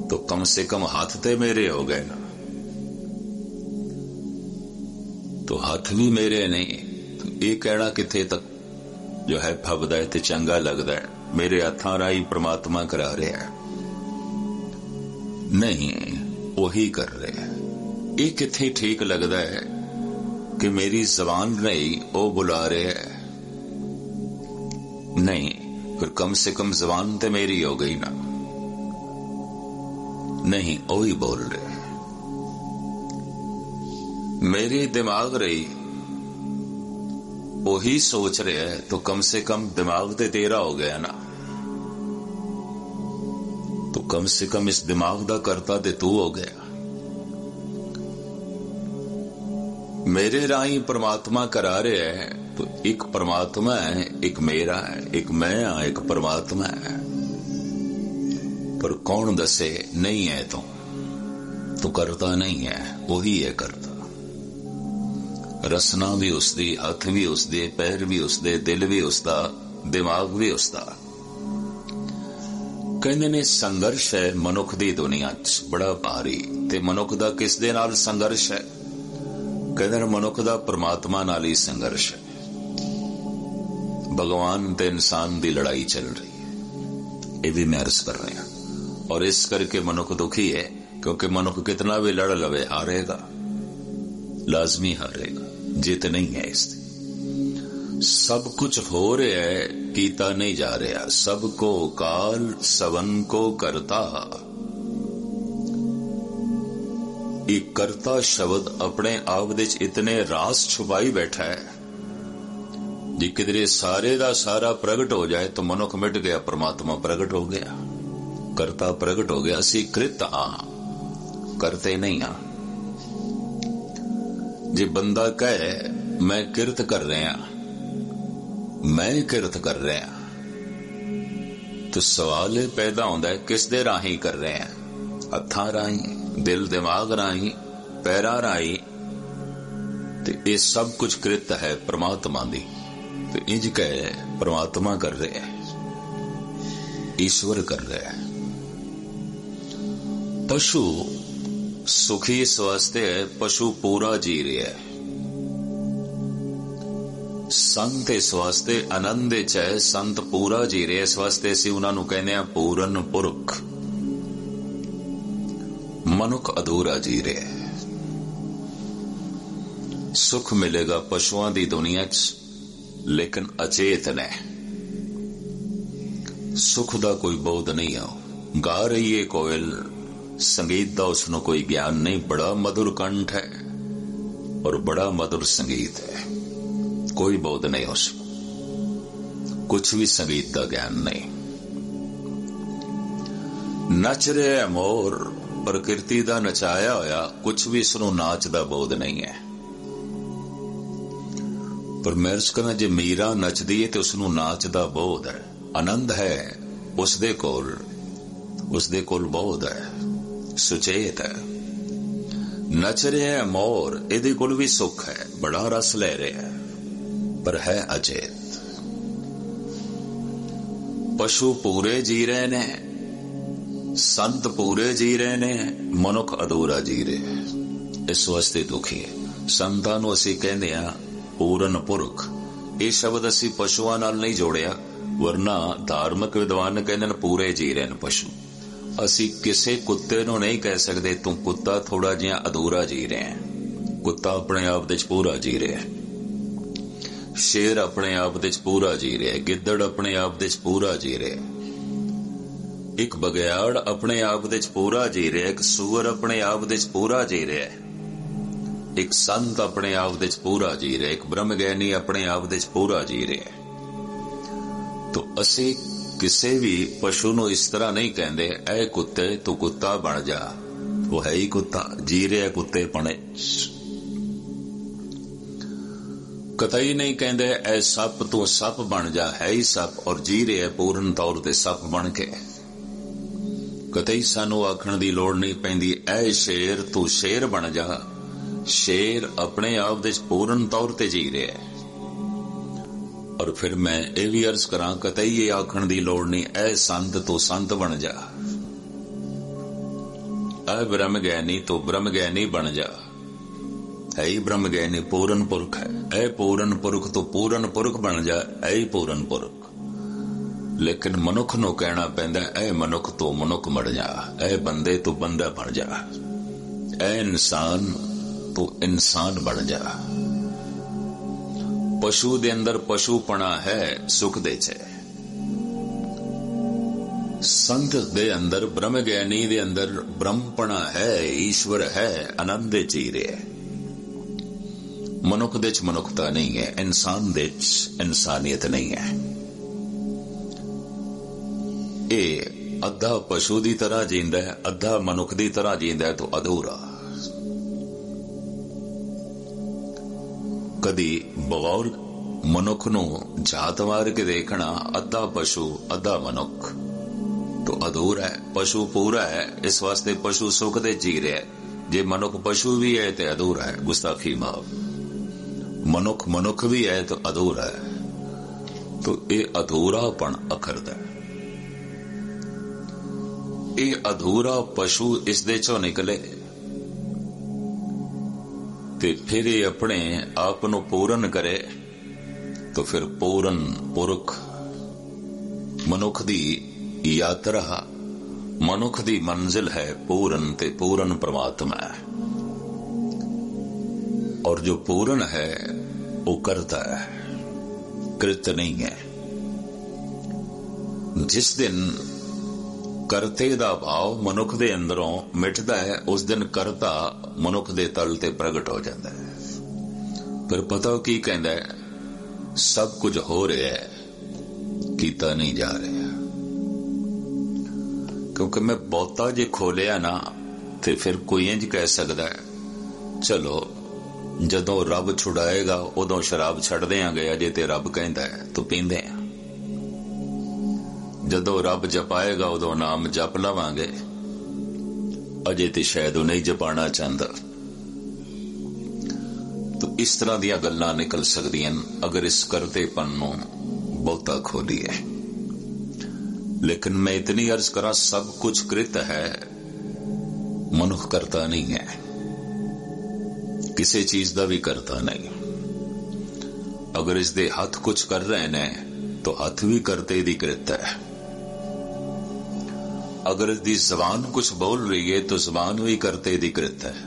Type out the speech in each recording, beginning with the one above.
तो कम से कम हाथ ते मेरे हो गए ना। तो हाथ भी मेरे नहीं, तो ये कहना किथे तक जो है फबदा है ते चंगा लगदा है, मेरे हथां राही परमात्मा करा रहा है? नहीं, वही कर रहे हैं। ये किथे ठीक लगदा है कि मेरी जबान नहीं वो बुला रहे है? नहीं, फिर कम से कम जबान ते मेरी हो गई ना। नहीं, वही बोल रहे। मेरी दिमाग रही वही सोच रहे है, तो कम से कम दिमाग ते तेरा हो गया ना। तो कम से कम इस दिमाग दा करता ते तू हो गया। मेरे राही परमात्मा करा रहे है, तो एक परमात्मा है, एक मेरा है, एक मैं हाँ, एक परमात्मा है। पर कौन दसे नहीं है तो करता नहीं है, वही है करता। रसना भी उसदी, हथ भी उसदे, पैर भी उसदे, दिल भी उसदा, दिमाग भी उसदा। कहंदे ने संघर्ष है मनुख दी दुनिया च बड़ा भारी। ते मनुख दा किस दे नाल संघर्ष है? कहंदे ने मनुख दा परमात्मा नाल ही संघर्ष है। भगवान ते इंसान दी लड़ाई चल रही है, ये भी मैं अर्ज कर रहा हूं। और इस करके मनुख दुखी है, क्योंकि मनुख कितना भी लड़ लवे हारेगा, लाजमी हारेगा, जीत नहीं है इससे। सब कुछ हो रहा है, कीता नहीं जा रहा। सबको काल सवन को करता। एक करता शब्द अपने आप दे इतने रास छुपाई बैठा है, जी किधरे सारे दा सारा प्रगट हो जाए तो मनुख मिट गया, परमात्मा प्रगट हो गया, करता प्रगट हो गया। असी कृत हाँ, करते नहीं हाँ। जे बंदा कहे मैं किरत कर रहा, मैं किरत कर रहा, तो सवाल पैदा होता है किस दे राही कर रहे हैं? हथां राही, दिल दिमाग राही, पैरां राही। तो ये सब कुछ कृत है परमात्मा दी। तो इंज कहे परमात्मा कर रहे हैं, ईश्वर कर रहे हैं। पशु सुखी इस वास्ते है, पशु पूरा जी रहा है। संत इस वास्ते आनंद च है, संत पूरा जी रहे, इस वास्ते असीं उन्हां नूं कहने आ पूरन पुरख। मनुख अधूरा जी रहे है। सुख मिलेगा पशुआं दी दुनिया च, लेकिन अचेत ने। सुख दा कोई बोध नहीं है। गा रही है कोयल, संगीत दा उसनों कोई ज्ञान नहीं। बड़ा मधुर कंठ है और बड़ा मधुर संगीत है, कोई बोध नहीं उसमें, कुछ भी संगीत का ज्ञान नहीं। नच रहे है मोर, प्रकृति दा नचाया होया, कुछ भी इसनों नाच दा बोध नहीं है। पर मैं अर्ज करना, जे मीरा नचदी है तो उसनों नाच दा बोध है, आनंद है, उसदे कोल बोध है, सुचेत है। नच रहे है मोर, इहदे कोल भी सुख है, बड़ा रस ले रहे है, पर है अचेत। पशु पूरे जी रहे ने, संत पूरे जी रहे ने, मनुख अधूरा जी रहे। इस वास्ते दुखी है। संतां नूं असीं कहंदे आ पूरन पुरख। ये शब्द असीं पशुआं नाल नहीं जोड़िया, वरना धार्मिक विद्वान कहंदे ने पूरे जी रहे ने पशु। असीं किसी कुत्ते नूं नहीं कह सकते तू कुत्ता थोड़ा जिहा अधूरा जी रहे हैं। कुत्ता अपने आप दे पूरा जी रहा है, शेर अपने आप दे पूरा जी रहा है, गिद्दड़ अपने आप दे पूरा जी रहा है, एक बगयाड़ अपने आप दे पूरा जी रहा है, एक सूअर अपने आप दे पूरा जी रहा है, एक संत अपने आप दे पूरा जी रहा है, एक ब्रह्मज्ञानी अपने आप दे पूरा जी रहा है। तो असी किसी भी पशु नूं इस तरह नहीं कहंदे ऐ कुत्ते तू कुत्ता बन जा, वो है ही कुत्ता, जी रहा कुत्ते पने। कतई नहीं कहंदे ऐ सप तू सप बन जा, है ही सप और जी रहा है पूर्ण तौर ते सप बन के। कतई सानू आखण दी लोड़ नहीं पैंदी ऐ शेर तू शेर बन जा, शेर अपने आप दे पूर्ण तौर ते जी रहा है। और फिर मैं ये भी अर्ज करा, कतई ये आखण दी लोड़ नहीं ऐ संत तू संत बन जा। ऐ ब्रह्म ज्ञानी तो ब्रह्म ज्ञानी बन जा। है ही ब्रह्म ज्ञानी, पूरन पुरख है। ऐ पूरन पुरख तो पूरन पुरख बन जा, ऐ ही पूरन पुरख। लेकिन मनुख नूं कहना पैंदा ऐ मनुख तो मनुख बन जा, ऐ बंदे तो बंदा बन जा, ऐ इंसान तो इंसान बन जा। पशु दे अंदर पशुपना है, सुख दे च। संत दे अंदर, ब्रह्म ज्ञानी दे अंदर ब्रह्मपना है, ईश्वर है, आनंद दे जी रहे। मनुख दे च मनुखता नहीं है, इंसान दे च इंसानियत नहीं है। ये अद्धा पशु दी तरह जींदा है, अद्धा मनुख दी तरह जींदा है, तो अधूरा। कदी बगौर मनुख नूं जात मार के देखना, अद्धा पशु अद्धा मनुख, तो अधूरा है। पशु पूरा है, इस वास्ते पशु सुख दे जी रहा है। जे मनुख पशु भी है तो अधूरा है, गुस्ताखी माफ। मनुख मनुख भी है तो अधूरा है। तो ये अधूरापन अखरदा है। ये अधूरा पशु इस दे चों निकले ते फिर ये अपने आप नूं पूरन करे, तो फिर पूरन पुरख। मनुख दी यात्रा, मनुख दी मंजिल है पूरन ते पूरन परमात्मा है। और जो पूरन है वो करता है, कृत नहीं है। जिस दिन करते दा भाव मनुख दे अंदरों मिटदा है, उस दिन करता मनुख दे तल ते प्रगट हो जाता है। फिर पता की कहंदा है, सब कुछ हो रहा है, कीता नहीं जा रहा। क्योंकि मैं बहुता जे खोलिया ना, ते फिर कोई इंज कह सकदा है, चलो जदों रब छुड़ाएगा उदों शराब छड़ देंगे, अजे ते रब कहंदा है तो पींदे हैं। जदों रब जपाएगा उदों नाम जप लवांगे, अजे ते शायद वो नहीं जपाना चाहता। तो इस तरह दियां गल्लां निकल सकदियां अगर इस करतेपन नूं बहुता खोलीए। लेकिन मैं इतनी अर्ज करा, सब कुछ कृत है, मनुख करता नहीं है, किसी चीज का भी करता नहीं। अगर इस दे हाथ कुछ कर रहे ने तो हाथ भी करते दी कृत है। अगर इसकी जबान कुछ बोल रही है तो जबान भी करते दी कृत है।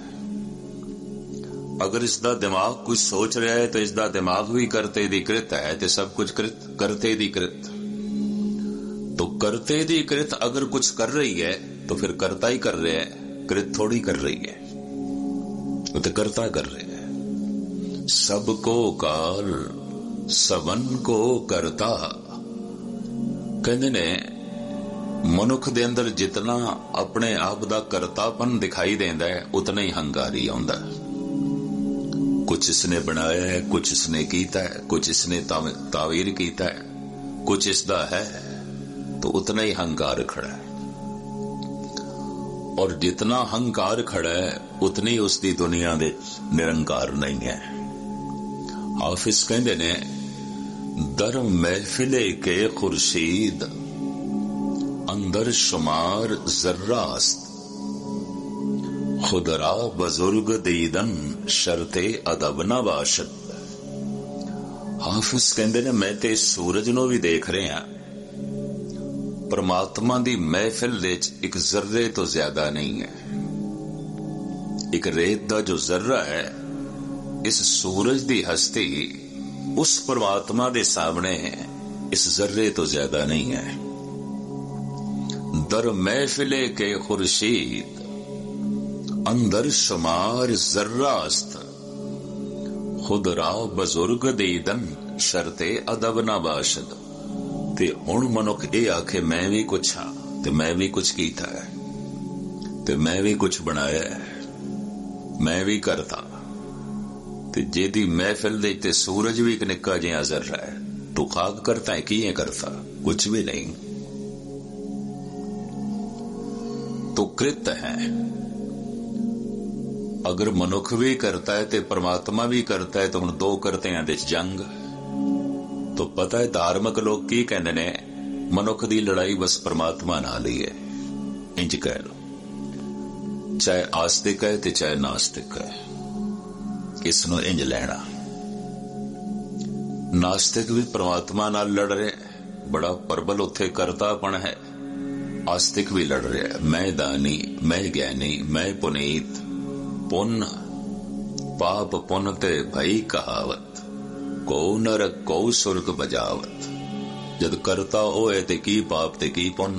अगर इसका दिमाग कुछ सोच रहा है तो इसका दिमाग भी करते दी कृत है। तो सब कुछ करते दी कृत। तो करते दी कृत अगर कुछ कर रही है तो फिर करता ही कर रहे है, कृत थोड़ी कर रही है, वो तो करता कर रहे है। सबको काल सबन को करता। कहते ने मनुख दे अंदर जितना अपने आप दा करतापन दिखाई देंदा है, उतना ही हंकारी आउंदा है। कुछ इसने बनाया है, कुछ इसने कीता है, कुछ इसने तावीर कीता है, कुछ इसदा है, तो उतना ही हंकार खड़ा है। और जितना हंकार खड़ा है उतनी उसकी दुनिया दे निरंकार नहीं है। हाफिज कहंदे ने, दर महफिले के खुर्शीद अंदर शुमार जर्रास्त, खुदरा बुजुर्ग दीदन शर्ते अदब न बाशद। हाफिज कहंदे ने, मैं ते सूरज नूं भी देख रहा, परमात्मा दी महफिल दे एक जर्रे तो ज्यादा नहीं है। एक रेत दा जो जर्रा है, इस सूरज दी हस्ती उस परमात्मा दे सामने इस जर्रे तो ज्यादा नहीं है। दर महफिले के खुर्शीद अंदर शुमार जर्रास्त, खुद रा बुजुर्ग दीदन शर्ते अदब ना बाशद। ते हुण मनुख ये आखे मैं भी कुछ हाँ, ते मैं भी कुछ कीता है, ते मैं भी कुछ बनाया है, मैं भी करता। ते जेदी महफिल दे ते सूरज भी एक निक्का जिहा जर्रा है, तो खाक करता है, किए करता, कुछ भी नहीं। तो कृत है। अगर मनुख भी करता है तो परमात्मा भी करता है, तो हुण दो करते हैं दे जंग। तो पता है धार्मिक लोग की कहंदे ने, मनुख दी लड़ाई बस परमात्मा नाल ही है, इंज कह लो। चाहे आस्तिक है ते चाहे नास्तिक है, इसनों इंज लेना। नास्तिक भी परमात्मा नाल लड़ रहे, बड़ा प्रबल उत्थे करतापन है। आस्तिक भी लड़ रहा है, मैं दानी, मैं ज्ञानी, मैं पुनीत, पुन पाप पुन ते भई कहावत, को नरक को सुर्ग बजावत। जद करता होए ते की पाप ते की पुन।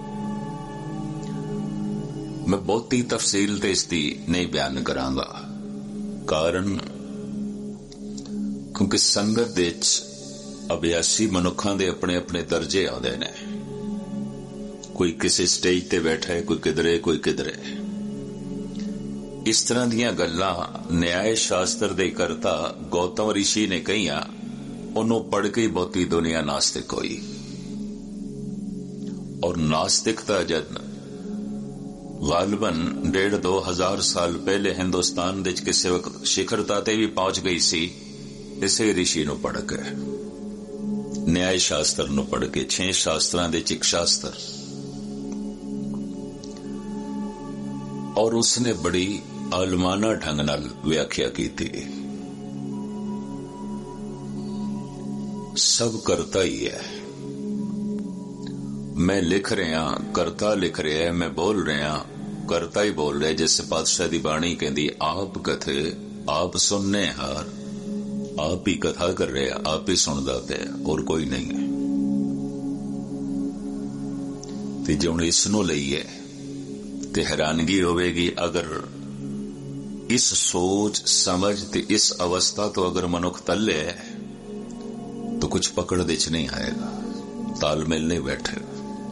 मैं बहुती तफसील ते इसकी नहीं बयान करांगा, कारण क्योंकि संगत दे अभ्यासी मनुखां दे अपने अपने दर्जे आउंदे ने। कोई किसी स्टेज ते बैठा है, कोई किधरे कोई किधरे। इस तरह दीयां गल्लां न्याय शास्त्र दे करता गौतम ऋषि ने कहियां, उन्होंने पढ़ के बहुती दुनिया नास्तिक हुई। और नास्तिकता जद गालबन 1,500-2,000 साल पहले हिंदुस्तान दे किसी वक्त शिखरता ते भी पहुंच गई सी, इसे ऋषि नु पढ़ के, न्याय शास्त्र नु पढ़ के, 6 शास्त्रां दे एक शास्त्र। और उसने बड़ी आलमाना ढंग नाल व्याख्या की थी। सब करता ही है। मैं लिख रहा, करता लिख रहा है, मैं बोल रहा, करता ही बोल रहा है। जैसे पातशाह दी बाणी कहती, आप कथे आप सुनने हार, आप ही कथा कर रहे, आप ही सुनदा पे, और कोई नहीं है। ते जे हुण इस नूं लईए ते हैरानगी होवेगी, अगर इस सोच समझ ते इस अवस्था तो अगर मनुख तले है तो कुछ पकड़ दे च नहीं आएगा, तालमेल नहीं बैठेगा।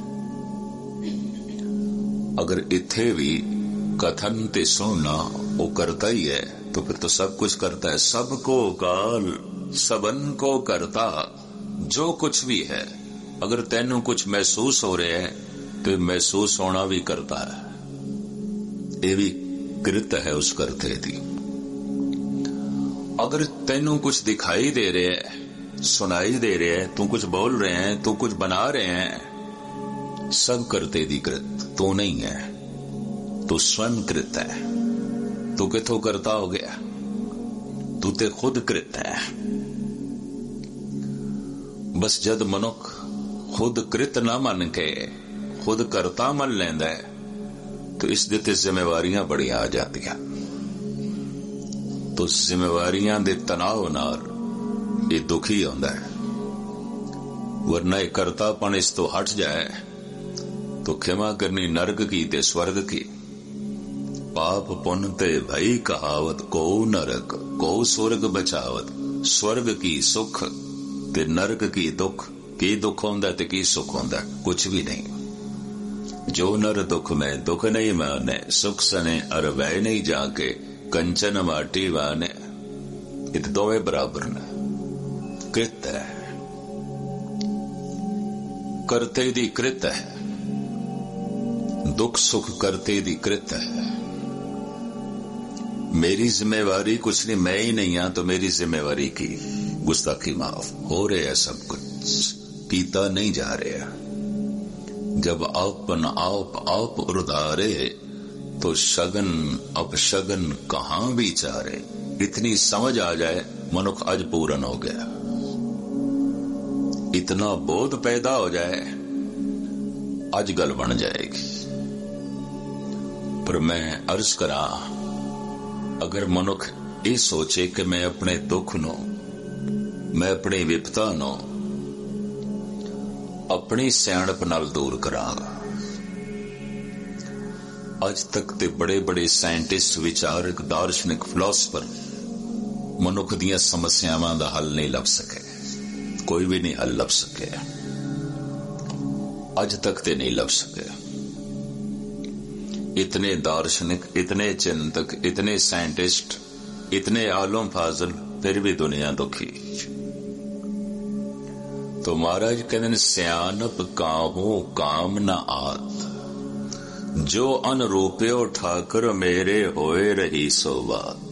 अगर इथे भी कथन ते सुनना वो करता ही है, तो फिर तो सब कुछ करता है। सबको गाल सबन को करता, जो कुछ भी है। अगर तेनू कुछ महसूस हो रहा है तो महसूस होना भी करता है, ये भी कृत है उस करते दी। अगर तेनू कुछ दिखाई दे रहे है, सुनाई दे रहे है, तू कुछ बोल रहे हैं, तू कुछ बना रहे हैं, सब करते दी कृत। तू नहीं है, तू स्वयं कृत है। तू किथों करता हो गया, तू ते खुद कृत है। बस जद मनुख खुद कृत ना मन के खुद करता मन लेंदा है, तो इस दे ते जिम्मेवारियां बड़ी आ जातियां। तो जिम्मेवारियां दे तनाव नाल ये दुखी होंदा है। वरना ये करतापन इस तो हट जाए तो क्षमा करनी नरक की ते स्वर्ग की। पाप पुन ते भई कहावत, को नरक को स्वर्ग बचावत। स्वर्ग की सुख ते नरक की दुख। की दुख होंदा ते की सुख होंदा? कुछ भी नहीं। जो नर दुख में दुख नहीं माने, सुख सने अर वह नहीं जाके, कंचन माटी वाने। इत दोवें बराबर ने। कृत है, करते दी कृत है। दुख सुख करते दी कृत है। मेरी जिम्मेवारी कुछ नहीं, मैं ही नहीं तो मेरी जिम्मेवारी की गुस्ताखी माफ हो रहे है। सब कुछ कीता नहीं जा रहा। जब आपन आप उर्धारे, तो शगन अपशगन कहां भी चारे। इतनी समझ आ जाए मनुख आज पूर्ण हो गया। इतना बोध पैदा हो जाए आज गल बन जाएगी। पर मैं अर्ज करा, अगर मनुख ये सोचे कि मैं अपने दुख नो, मैं अपनी विपता नो अपनी सियाणप नाल दूर करांगा। आज तक ते बड़े बड़े साइंटिस्ट, विचारक, दार्शनिक, फिलोसफर मनुख दियां समस्यावां दा हल नहीं लभ सके। कोई भी नहीं हल लभ सके। आज तक ते नहीं लभ सके। इतने दार्शनिक, इतने चिंतक, इतने साइंटिस्ट, इतने आलम फाजल, फिर भी दुनिया दुखी। तो महाराज कहते सियानप काहू काम न आत, जो अनरूप्यो ठाकर मेरे होए रही सो बात।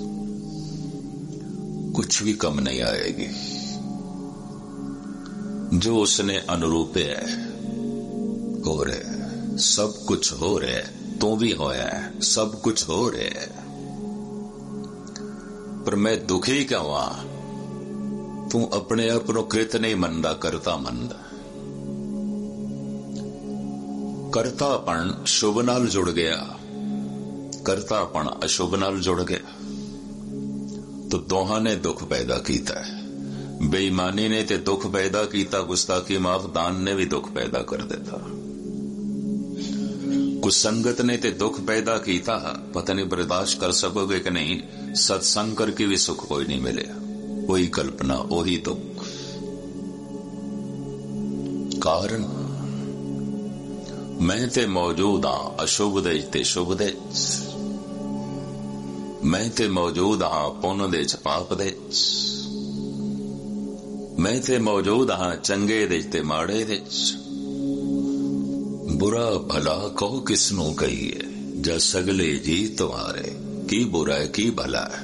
कुछ भी कम नहीं आएगी। जो उसने अनुरूपे है, हो रहे, सब कुछ हो रहे, ਤੂੰ ਵੀ ਹੋਇਆ, ਸਭ ਕੁਝ ਹੋ ਰਿਹਾ, ਪਰ ਮੈਂ ਦੁਖੀ ਕਿਉਂ ਆ? ਤੂੰ ਆਪਣੇ ਆਪ ਨੂੰ ਕ੍ਰਿਤ ਨਹੀਂ ਮੰਨਦਾ, ਕਰਤਾ ਮੰਨਦਾ। ਕਰਤਾਪਣ ਸ਼ੁਭ ਨਾਲ ਜੁੜ ਗਿਆ, ਕਰਤਾਪਣ ਅਸ਼ੁਭ ਨਾਲ ਜੁੜ ਗਿਆ, ਤਾਂ ਦੋਹਾਂ ਨੇ ਦੁੱਖ ਪੈਦਾ ਕੀਤਾ। ਬੇਈਮਾਨੀ ਨੇ ਤੇ ਦੁੱਖ ਪੈਦਾ ਕੀਤਾ, ਗੁਸਤਾਖੀ ਮਾਫ ਦਾਨ ਨੇ ਵੀ ਦੁੱਖ ਪੈਦਾ ਕਰ ਦਿੱਤਾ। ਕੁਸੰਗਤ ਨੇ ਤੇ ਦੁੱਖ ਪੈਦਾ ਕੀਤਾ, ਪਤਾ ਨਹੀਂ ਬਰਦਾਸ਼ਤ ਕਰ ਸਕੋਗੇ ਕਿ ਨਹੀਂ। ਸਤਸੰਗ ਕਰਕੇ ਵੀ ਸੁਖ ਕੋਈ ਨਹੀਂ ਮਿਲਿਆ, ਉਹੀ ਕਲਪਨਾ, ਉਹੀ ਦੁੱਖ। ਕਾਰਨ ਮੈਂ ਤੇ ਮੌਜੂਦ ਹਾਂ ਅਸ਼ੁਭ ਦੇ ਤੇ ਸ਼ੁਭ ਦੇ, ਮੈਂ ਤੇ ਮੌਜੂਦ ਹਾਂ ਪੁੰਨ ਦੇ ਚ ਪਾਪ ਦੇ, ਮੈਂ ਤੇ ਮੌਜੂਦ ਹਾਂ ਚੰਗੇ ਦੇ ਤੇ ਮਾੜੇ ਦੇ। ਬੁਰਾ ਭਲਾ ਕਹੋ ਕਿਸ ਨੂੰ ਕਹੀਏ, ਜਦ ਸਗਲੇ ਜੀ ਤੁਮਾਰੇ, ਕੀ ਬੁਰਾ ਹੈ ਕੀ ਭਲਾ ਹੈ।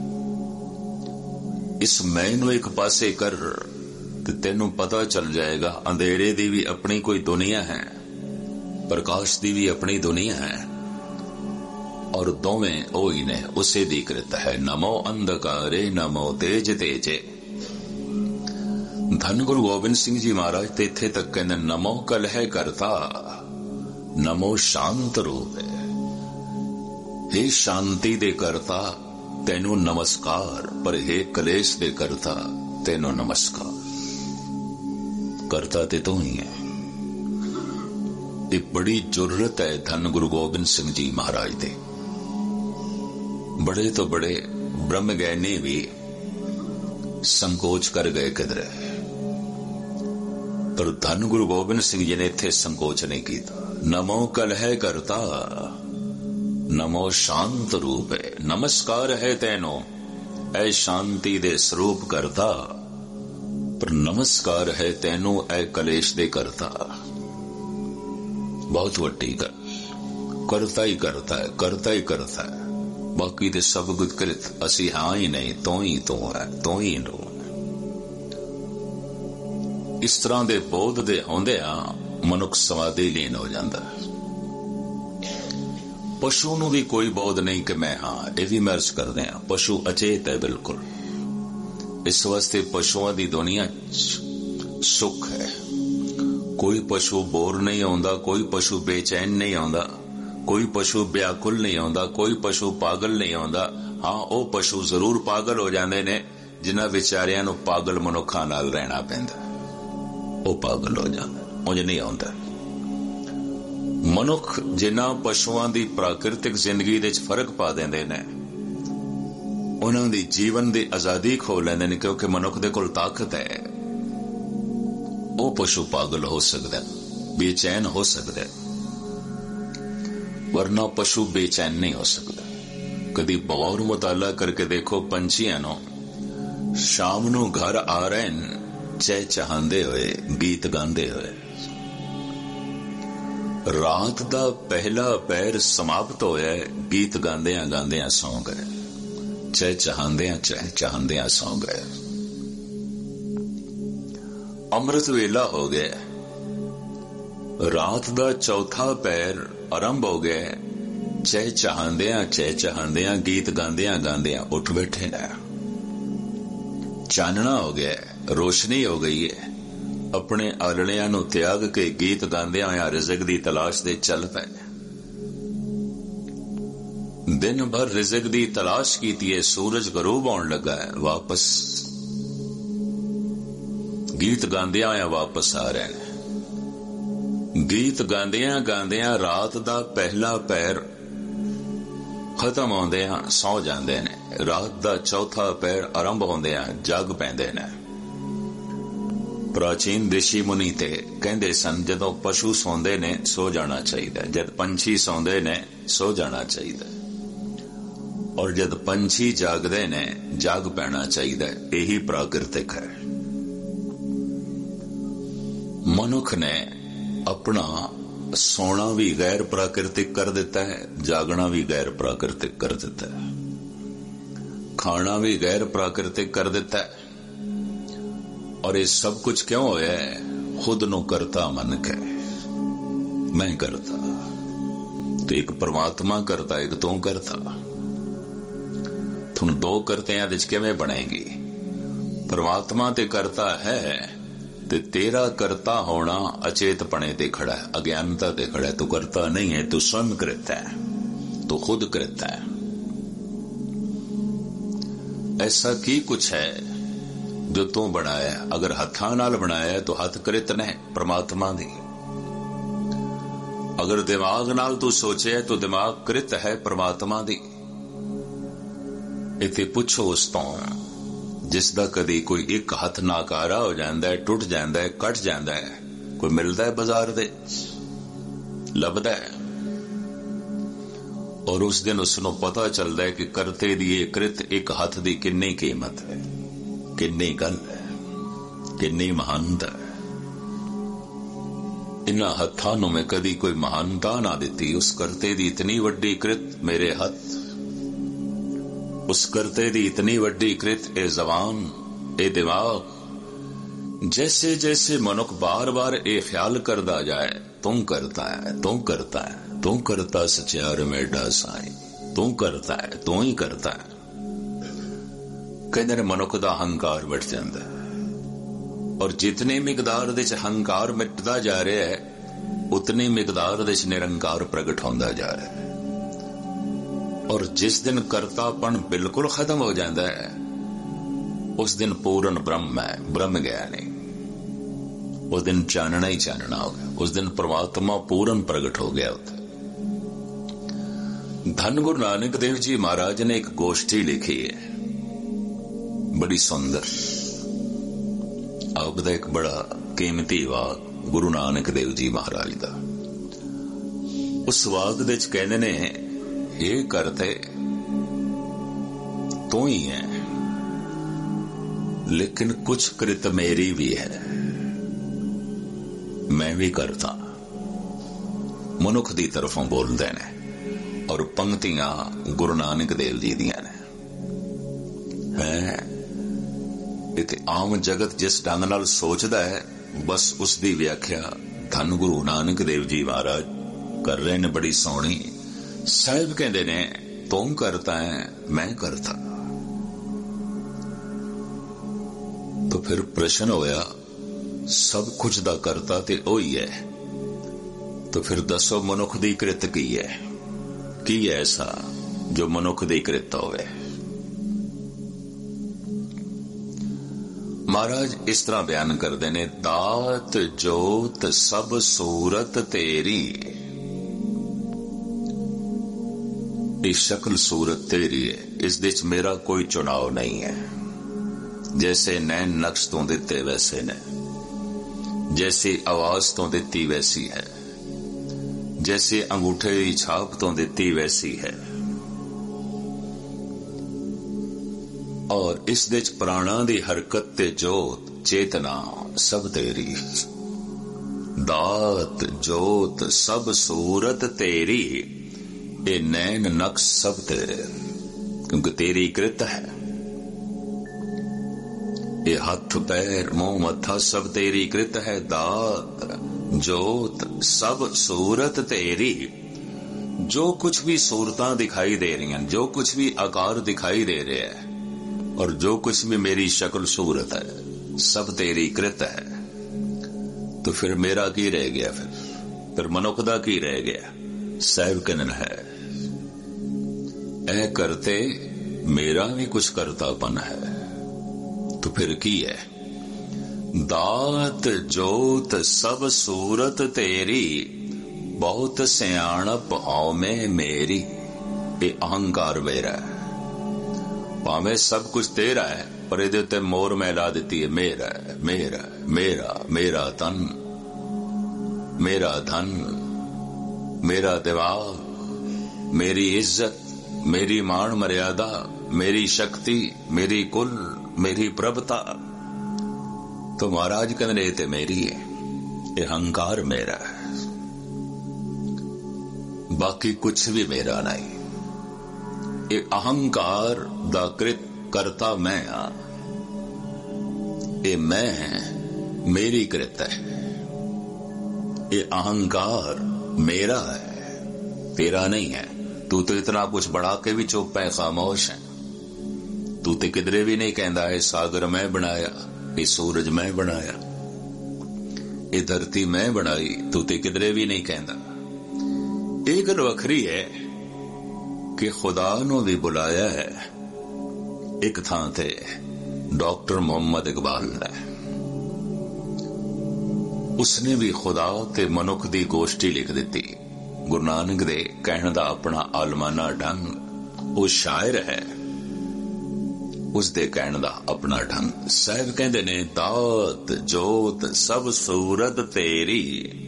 ਇਸ ਮੈਂ ਨੂੰ ਇੱਕ ਪਾਸੇ ਕਰ ਤੇ ਤੈਨੂੰ ਪਤਾ ਚੱਲ ਜਾਏਗਾ, ਅੰਧੇਰੇ ਦੀ ਵੀ ਆਪਣੀ ਕੋਈ ਦੁਨੀਆ ਹੈ, ਪ੍ਰਕਾਸ਼ ਦੀ ਵੀ ਆਪਣੀ ਦੁਨੀਆ ਹੈ, ਔਰ ਦੋਵੇਂ ਉਹੀ ਨੇ, ਉਸੇ ਦੀ ਕ੍ਰਿਤ ਹੈ। ਨਮੋ ਅੰਧਕਾਰੇ ਨਮੋ ਤੇਜ ਤੇਜੇ। ਧੰਨ ਗੁਰੂ ਗੋਬਿੰਦ ਸਿੰਘ ਜੀ ਮਹਾਰਾਜ ਤੇ ਇੱਥੇ ਤੱਕ ਕਹਿੰਦੇ, ਨਮੋ ਕਲਹਿ ਕਰਤਾ, ਨਮੋ ਸ਼ਾਂਤ ਰੂਪ। हे ਸ਼ਾਂਤੀ ਦੇ ਕਰਤਾ ਤੈਨੂੰ ਨਮਸਕਾਰ, ਪਰ हे ਕਲੇਸ਼ ਦੇ ਕਰਤਾ ਤੈਨੂੰ ਨਮਸਕਾਰ। ਕਰਤਾ ਤੇ ਤੂੰ ਹੀ ਹੈ। ਇਹ ਬੜੀ ਜ਼ਰੂਰਤ ਹੈ ਧੰਨ ਗੁਰੂ ਗੋਬਿੰਦ ਸਿੰਘ ਜੀ ਮਹਾਰਾਜ ਦੇ। ਬੜੇ ਤੋਂ ਬੜੇ ਬ੍ਰਹਮ ਗਿਆਨੀ ਵੀ ਸੰਕੋਚ ਕਰ ਗਏ ਕਿਧਰੇ, ਪਰ ਧੰਨ ਗੁਰੂ ਗੋਬਿੰਦ ਸਿੰਘ ਜੀ ਨੇ ਇੱਥੇ ਸੰਕੋਚ ਨਹੀਂ ਕੀਤਾ। ਨਮੋ ਕਲਹਿ ਕਰਤਾ, ਨਮੋ ਸ਼ਾਂਤ ਰੂਪ ਹੈ। ਨਮਸਕਾਰ ਹੈ ਤੈਨੂੰ ਐ ਸ਼ਾਂਤੀ ਦੇ ਸਰੂਪ ਕਰਤਾ, ਪਰ ਨਮਸਕਾਰ ਹੈ ਤੈਨੂੰ ਐ ਕਲੇਸ਼ ਦੇ ਕਰਤਾ। ਬਹੁਤ ਵੱਡੀ ਗੱਲ, ਕਰਤਾ ਹੀ ਕਰਤਾ ਹੈ, ਕਰਤਾ ਹੀ ਕਰਤਾ ਹੈ, ਬਾਕੀ ਤੇ ਸਭ ਕੁਝ ਕ੍ਰਿਤ। ਅਸੀਂ ਹਾਂ ਹੀ ਨਹੀਂ, ਤੂੰ ਹੀ ਤੂੰ ਹੈ, ਤੂੰ ਹੀ ਨੂੰ। ਇਸ ਤਰ੍ਹਾਂ ਦੇ ਬੋਧ ਦੇ ਹੁੰਦਿਆਂ ਮਨੁੱਖ ਸਮਾਧੀ ਲੀਨ ਹੋ ਜਾਂਦਾ ਹੈ। ਪਸ਼ੂ ਨੂੰ ਵੀ ਕੋਈ ਬੋਧ ਨਹੀਂ ਕਿ ਮੈਂ ਹਾਂ, ਇਹ ਵੀ ਮਰਜ਼ ਕਰਦੇ ਹਾਂ। ਪਸ਼ੂ ਅਚੇਤ ਹੈ ਬਿਲਕੁਲ। ਇਸ ਵਾਸਤੇ ਪਸ਼ੂਆਂ ਦੀ ਦੁਨੀਆ ਸੁੱਖ ਹੈ। ਕੋਈ ਪਸ਼ੂ ਬੋਰ ਨਹੀਂ ਆਉਂਦਾ, ਕੋਈ ਪਸ਼ੂ ਬੇਚੈਨ ਨਹੀਂ ਆਉਂਦਾ, ਕੋਈ ਪਸ਼ੂ ਵਿਆਕੁਲ ਨਹੀਂ ਆਉਂਦਾ, ਕੋਈ ਪਸ਼ੂ ਪਾਗਲ ਨਹੀਂ ਆਉਂਦਾ। ਹਾਂ, ਉਹ ਪਸ਼ੂ ਜ਼ਰੂਰ ਪਾਗਲ ਹੋ ਜਾਂਦੇ ਨੇ ਜਿਨ੍ਹਾਂ ਵਿਚਾਰਿਆਂ ਨੂੰ ਪਾਗਲ ਮਨੁੱਖਾਂ ਨਾਲ ਰਹਿਣਾ ਪੈਂਦਾ, ਉਹ ਪਾਗਲ ਹੋ ਜਾਂਦੇ, ਉਂਝ ਨਹੀਂ ਆਉਂਦਾ। ਮਨੁੱਖ ਜਿਨ੍ਹਾਂ ਪਸ਼ੂਆਂ ਦੀ ਪ੍ਰਾਕਿਰਤਿਕ ਜ਼ਿੰਦਗੀ ਦੇ ਵਿੱਚ ਫਰਕ ਪਾ ਦਿੰਦੇ ਨੇ, ਉਹਨਾਂ ਦੀ ਜੀਵਨ ਦੀ ਆਜ਼ਾਦੀ ਖੋ ਲੈਂਦੇ ਨੇ, ਕਿਉਂਕਿ ਮਨੁੱਖ ਦੇ ਕੋਲ ਤਾਕਤ ਹੈ। ਉਹ ਪਸ਼ੂ ਪਾਗਲ ਹੋ ਸਕਦਾ, ਬੇਚੈਨ ਹੋ ਸਕਦਾ, ਵਰਨਾ ਪਸ਼ੂ ਬੇਚੈਨ ਨਹੀਂ ਹੋ ਸਕਦਾ। ਕਦੀ ਗੌਰ ਮੁਤਾਲਾ ਕਰਕੇ ਦੇਖੋ, ਪੰਛੀਆਂ ਨੂੰ ਸ਼ਾਮ ਨੂੰ ਘਰ ਆ ਰਹੇ ਨੇ ਚਹਿਚਹਾਉਂਦੇ ਹੋਏ, ਗੀਤ ਗਾਉਂਦੇ ਹੋਏ। ਰਾਤ ਦਾ ਪਹਿਲਾ ਪਹਿਰ ਸਮਾਪਤ ਹੋਇਆ, ਗੀਤ ਗਾਉਂਦਿਆਂ ਗਾਉਂਦਿਆਂ ਸੌਂ ਗਏ, ਚਹਿਚਹਾਉਂਦਿਆਂ ਸੌਂ ਗਏ। ਅੰਮ੍ਰਿਤ ਵੇਲਾ ਹੋ ਗਿਆ, ਰਾਤ ਦਾ ਚੌਥਾ ਪਹਿਰ ਆਰੰਭ ਹੋ ਗਿਆ, ਚਹਿਚਹਾਉਂਦਿਆਂ ਗੀਤ ਗਾਉਂਦਿਆਂ ਉੱਠ ਬੈਠੇ ਨੇ। ਚਾਨਣਾ ਹੋ ਗਿਆ, ਰੋਸ਼ਨੀ ਹੋ ਗਈ ਹੈ। ਆਪਣੇ ਆਲਣਿਆਂ ਨੂੰ ਤਿਆਗ ਕੇ ਗੀਤ ਗਾਉਂਦਿਆਂ ਹੋਇਆਂ ਰਿਜ਼ਕ ਦੀ ਤਲਾਸ਼ ਦੇ ਚੱਲ ਪਏ। ਦਿਨ ਭਰ ਰਿਜ਼ਕ ਦੀ ਤਲਾਸ਼ ਕੀਤੀ ਹੈ, ਸੂਰਜ ਗਰੂਬ ਆਉਣ ਲੱਗਾ ਹੈ, ਵਾਪਸ ਗੀਤ ਗਾਉਂਦਿਆਂ ਹੋਇਆਂ ਵਾਪਸ ਆ ਰਹੇ ਨੇ। ਗੀਤ ਗਾਉਂਦਿਆਂ ਰਾਤ ਦਾ ਪਹਿਲਾ ਪਹਿਰ ਖਤਮ ਹੁੰਦਿਆਂ ਸੌ ਜਾਂਦੇ ਨੇ। ਰਾਤ ਦਾ ਚੌਥਾ ਪਹਿਰ ਆਰੰਭ ਹੁੰਦਿਆਂ ਜਾਗ ਪੈਂਦੇ ਨੇ। ਪ੍ਰਾਚੀਨ ਰਿਸ਼ੀ ਮੁਨੀ ਤੇ ਕਹਿੰਦੇ ਸਨ, ਜਦੋਂ ਪਸ਼ੂ ਸੌਂਦੇ ਨੇ ਸੋ ਜਾਣਾ ਚਾਹੀਦਾ, ਜਦ ਪੰਛੀ ਸੌਂਦੇ ਨੇ ਸੋ ਜਾਣਾ ਚਾਹੀਦਾ, ਔਰ ਜਦ ਪੰਛੀ ਜਾਗਦੇ ਨੇ ਜਾਗ ਪੈਣਾ ਚਾਹੀਦਾ। ਇਹੀ ਪ੍ਰਾਕਿਰਤਿਕ ਹੈ। ਮਨੁੱਖ ਨੇ ਆਪਣਾ ਸੋਣਾ ਵੀ ਗੈਰ ਪ੍ਰਾਕਿਰਤਿਕ ਕਰ ਦਿੱਤਾ ਹੈ, ਜਾਗਣਾ ਵੀ ਗੈਰ ਪ੍ਰਾਕਿਰਤਿਕ ਕਰ ਦਿੱਤਾ ਹੈ, ਖਾਣਾ ਵੀ ਗੈਰ ਪ੍ਰਾਕਿਰਤਿਕ ਕਰ ਦਿੱਤਾ ਹੈ। ਔਰ ਇਹ ਸਭ ਕੁਝ ਕਿਉਂ ਹੋਇਆ ਹੈ? ਖੁਦ ਨੂੰ ਕਰਤਾ ਮੰਨ ਕੇ, ਮੈਂ ਕਰਤਾ, तो एक परमात्मा करता, एक तू करता। तुम दो करतियां विच किवें बनेगी? परमात्मा ते करता है ते तेरा करता होना अचेतपने ते खड़ा है, अज्ञानता ते खड़ा है। तू करता नहीं है, तू स्वयं करता है, तू खुद करता है। ऐसा की कुछ है जो तू बनाया? अगर हत्थां नाल बनाया तो हथ कृत ने परमात्मा दी। अगर दिमाग नाल तू सोचे तो दिमाग कृत है परमात्मा दी। इत्थे पुछो उस तो जिसदा कदी कोई एक हथ नाकारा हो जाता है, टुट जाता है, कट जाता है, कोई मिलता है बाजार दे, लभदा है, और उस दिन उसनों पता चलता है कि करते दी कृत एक हथ दी किन्नी कीमत है, किन्नी गल है, किन्नी महानता है। इन्हां हत्थां नूं मैं कदी कोई महानता ना दिती। उस करते दी इतनी वड्डी कृत मेरे हथ, उस करते दी इतनी वड्डी कृत ए जबान, ए दिमाग। जैसे जैसे मनुख बार बार ए ख्याल करदा जाए, तू करता है, तू करता है, तू करता सचियार मेढा साई, तू करता है, तू ही करता है, कहते ने मनुख दा हंकार मिट जाता है। और जितनी मिकदार दे च हंकार मिटदा जा रहा है, उतनी मिकदार दे च निरंकार प्रगट होंदा जा रहा है। और जिस दिन कर्तापन बिल्कुल खत्म हो जाता है, उस दिन पूर्ण ब्रह्म है, ब्रह्म ज्ञानी। उस दिन चानना ही चानना हो गया, उस दिन परमात्मा पूर्ण प्रगट हो गया। धन गुरु नानक देव जी महाराज ने एक गोष्ठी लिखी है, बड़ी सुंदर। आपदा एक बड़ा कीमती वाक गुरु नानक देव जी महाराज दा। उस वाक दे च कहंदे ने, ये करते तू ही है, लेकिन कुछ कृत मेरी भी है, मैं भी करता। मनुख दी तरफों बोलते ने, और पंक्तियां गुरु नानक देव जी दियां ने। इत्थे आम जगत जिस ढंग नाल सोचदा है, बस उसकी व्याख्या धन गुरु नानक देव जी महाराज कर रहे ने, बड़ी सोहनी। साहिब कहते ने, तू करता है, मैं करता। तो फिर प्रश्न होया, सब कुछ दा करता ते ओही है, तो फिर दसो मनुख दी कृत की है? की है ऐसा जो मनुख दी कृत होवे? महाराज इस तरह बयान करते ने, दात जोत सब सूरत तेरी, शक्ल सूरत तेरी है, इस दिच मेरा कोई चुनाव नहीं है। जैसे नैन नक्श तो दिते वैसे ने, जैसे आवाज तो दिती वैसी है, जैसे अंगूठे की छाप तो दिती वैसी है। और इस दिच प्राणा दी हरकत ते जोत चेतना सब तेरी। दात जोत सब सूरत तेरी, ये नैन नक्श सब तेरे, क्योंकि तेरी कृत है। ये हाथ पैर मुंह मत्था सब तेरी कृत है। दात जोत सब सूरत तेरी, जो कुछ भी सूरतां दिखाई दे रही हैं, जो कुछ भी आकार दिखाई दे रहे हैं, और जो कुछ भी मेरी शक्ल सूरत है, सब तेरी कृत है। तो फिर मेरा की रह गया? फिर मनुख दा की रह गया? साहिब कहन है, ऐ करते मेरा भी कुछ करतापन है। तो फिर की है? दात जोत सब सूरत तेरी, बहुत सियाणप हौमे मेरी। ये अहंकार मेरा है। भावें सब कुछ तेरा है, पर इहदे उत्ते मोर मैला दिती है, मेरा है, मेरा मेरा मेरा तन, मेरा धन, मेरा दिमाग, मेरी इज्जत, मेरी मान मर्यादा, मेरी शक्ति, मेरी कुल, मेरी प्रभुता। तो महाराज कहने ते मेरी है, ये अहंकार मेरा है, बाकी कुछ भी मेरा नहीं। ये अहंकार दा कृत करता मैं हाँ, ये मैं मेरी कृत है। ये अहंकार मेरा है, तेरा नहीं है। तू तो इतना कुछ बढ़ा के भी चुप है, खामोश है। तू तो किधरे भी नहीं कहता है सागर मैं बनाया, ये सूरज मैं बनाया, ये धरती मैं बनाई। तू तो किधरे भी नहीं कहता। एक गल वखरी है कि खुदा नू भी बुलाया है एक थां ते डॉक्टर मुहम्मद इकबाल ने। उसने भी खुदा ते मनुख दी गोष्ठी लिख दी। गुरु नानक दे कहण दा अपना आलमाना ढंग, वो शायर है, उसदे कहण दा अपना ढंग। साहब कहंदे ने दात जोत सब सूरत तेरी,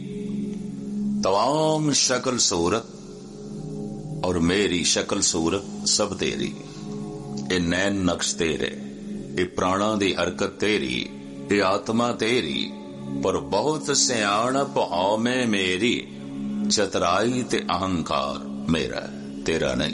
तमाम शक्ल सूरत और मेरी शक्ल सूरत सब तेरी। ये नैन नक्श तेरे, ये प्राणा दी हरकत तेरी, ये आत्मा तेरी, पर बहुत सियाणप हौमे मेरी, चतराई ते अहंकार मेरा, तेरा नहीं।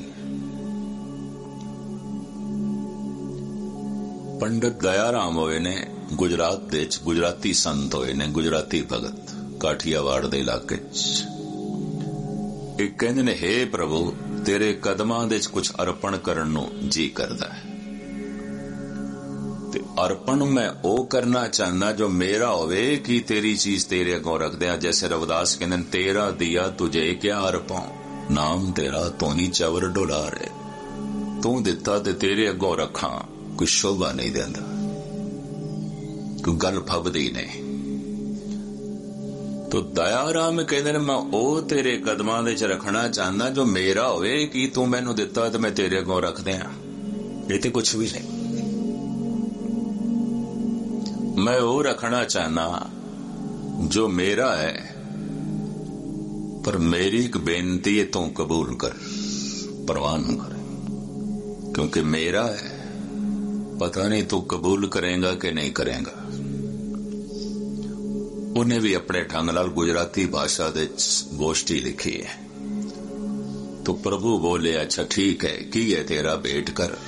पंडित दयाराम होए ने गुजरात दे च, गुजराती संत होए ने, गुजराती भगत काठियावाड़ दे इलाके च। एक कहंदे ने हे प्रभु तेरे कदमां दे च कुछ अर्पण करन नू जी करदा है। ते अर्पण मैं ओ करना चाहना जो मेरा होवे कि तेरी चीज तेरे अगों रख दिया। जैसे रविदास कहंदे तेरा दिया तुझे क्या अर्पाऊं, नाम तेरा तो ही चवर डोला रे। तू दिता ते तेरे अगों रखा, कोई शोभा नहीं देंदा, कोई गल फबदी नहीं। तो दयाराम कहते ने मैं ओ तेरे कदमां दे च रखना चाहना जो मेरा होवे कि तू मैनू दिता ते मैं तेरे अगों रख दिया। ये तो कुछ भी नहीं। मैं वो रखना चाहना जो मेरा है, पर मेरी एक बेनती है तू कबूल कर, परवान कर, क्योंकि मेरा है, पता नहीं तू कबूल करेगा कि नहीं करेगा। उन्हें भी अपने ढंग नाल गुजराती भाषा दे गोष्ठी लिखी है। तो प्रभु बोले अच्छा ठीक है, की है तेरा भेंट कर,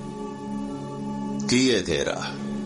की है तेरा।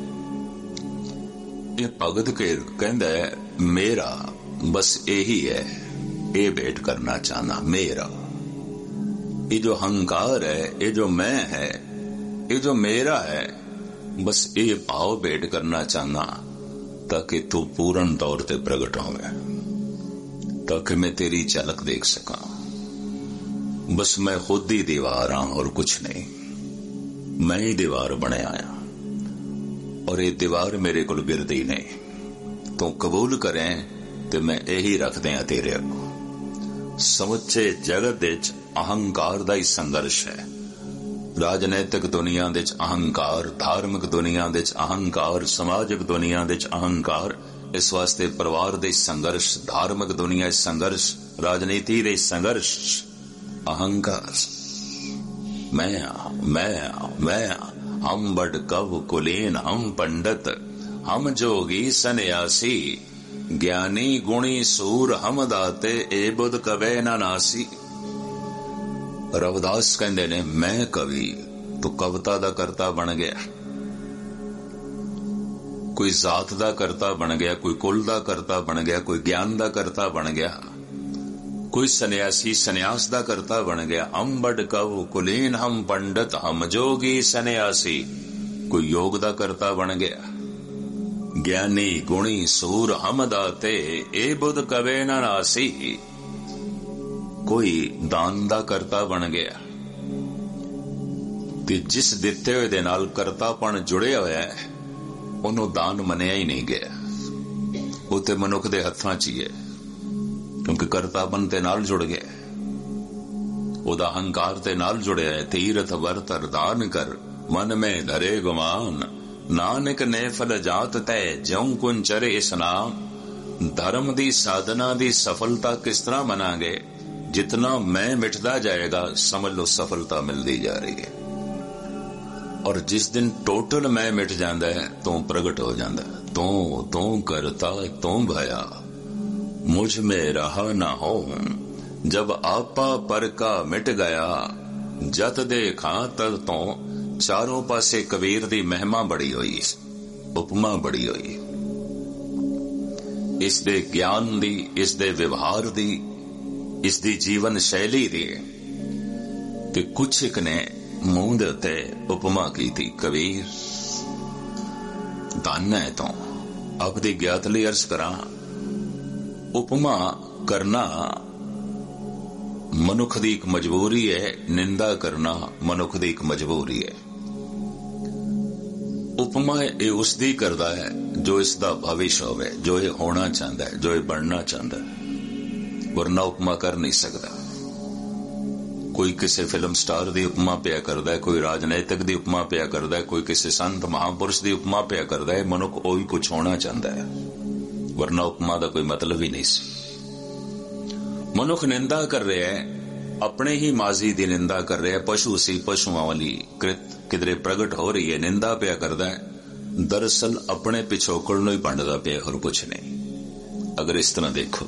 ये भगत के कहंदा है मेरा बस यही है, ये भेंट करना चाहना मेरा। ये जो अहंकार है, ये जो मैं है, ये जो मेरा है, बस ये भाव भेंट करना चाहना ताकि तू पूर्ण तौर ते प्रगट होवे, ताकि मैं तेरी झलक देख सका। बस मैं खुद ही दीवार हां और कुछ नहीं, मैं ही दीवार बने आया और ये दीवार मेरे को गिरदी नहीं। तो कबूल करें तो मैं यही रख दिया तेरे अगों। समुचे जगत विच अहंकार दा ही संघर्ष है। राजनैतिक दुनिया दे च अहंकार, धार्मिक दुनिया दे च अहंकार, समाजिक दुनिया दे च अहंकार। इस वास्ते परिवार दे संघर्ष, धार्मिक दुनिया संघर्ष, राजनीति दे संघर्ष, अहंकार। मैं हम बड़ कव कुलीन, हम पंडित, हम जोगी सन्यासी, ज्ञानी गुणी सूर हम दाते, ए बुध कवे ना नासी। रविदास कहंदे ने मैं कवि, तो कविता दा करता बन गया, कोई जात दा करता बन गया, कोई कुल दा करता बन गया, कोई ज्ञान दा करता बन गया, कोई सन्यासी सन्यास दा करता बन गया। हम बड़ कव कुलीन, हम पंडित, हम जोगी सन्यासी, कोई योग दा करता बन गया। ज्ञानी गुणी सूर हम दाते, ए बुध कवे ना नासी, कोई दान दा करता बन गया। ते जिस दिते हुए दे नाल करतापन जुड़े होया है, उन्हों दान मनिया ही नहीं गया। वो ते मनुख दे हत्थां च ही है, क्योंकि करतापन ते नाल जुड़ गया, ओदा अहंकार ते नाल जुड़े है। तीरथ वर्त दान कर, मन में धरे गुमान, नानक ने फल जात तय, ज्यों कुन चरे स्नान। धर्म दी साधना दी सफलता किस तरह मनांगे, जितना मैं मिटदा जाएगा समझ लो सफलता मिलती जा रही है। और जिस दिन टोटल मैं मिट जाता है तो प्रगट हो जाता है। तो करता तो भया, मुझ में रहा ना हो, जब आपा पर का मिट गया, जत देखा तद तो। चारों पासे कबीर दी महिमा बड़ी हुई, उपमा बड़ी हुई, इस दे ज्ञान दी, इस दे व्यवहार दी, इस दी जीवन शैली दी ते कुछ एक ने मूंह दे उत्ते उपमा की थी। कबीर धन है तो आपदी ज्ञात लई अर्ज करा, उपमा करना मनुख दी एक मजबूरी है, निंदा करना मनुख दी एक मजबूरी है। उपमा ये उसदी करदा है जो इसदा भविष्य होवे, जो ये होना चाहता है, जो ये बनना चाहता है, वरना उपमा कर नहीं सकता। कोई किसी फिल्म स्टार दी उपमा पिया करदा है, कोई राजनीतिक दी उपमा पिया करदा है, कोई किसी संत महापुरुष दी उपमा पिया करदा है। मनुख ओही कुछ होना चाहता है, वरना उपमा दा कोई मतलब ही नहीं सी। मनुख निंदा कर रहा है, अपने ही माजी दी निंदा कर रहा है। पशु सी, पशुआं वाली कृत किधरे प्रगट हो रही है, निंदा पिया करदा है। दरअसल अपने पिछोकड़ नूं ही भंडदा पिया, होर कुछ नहीं। अगर इस तरह देखो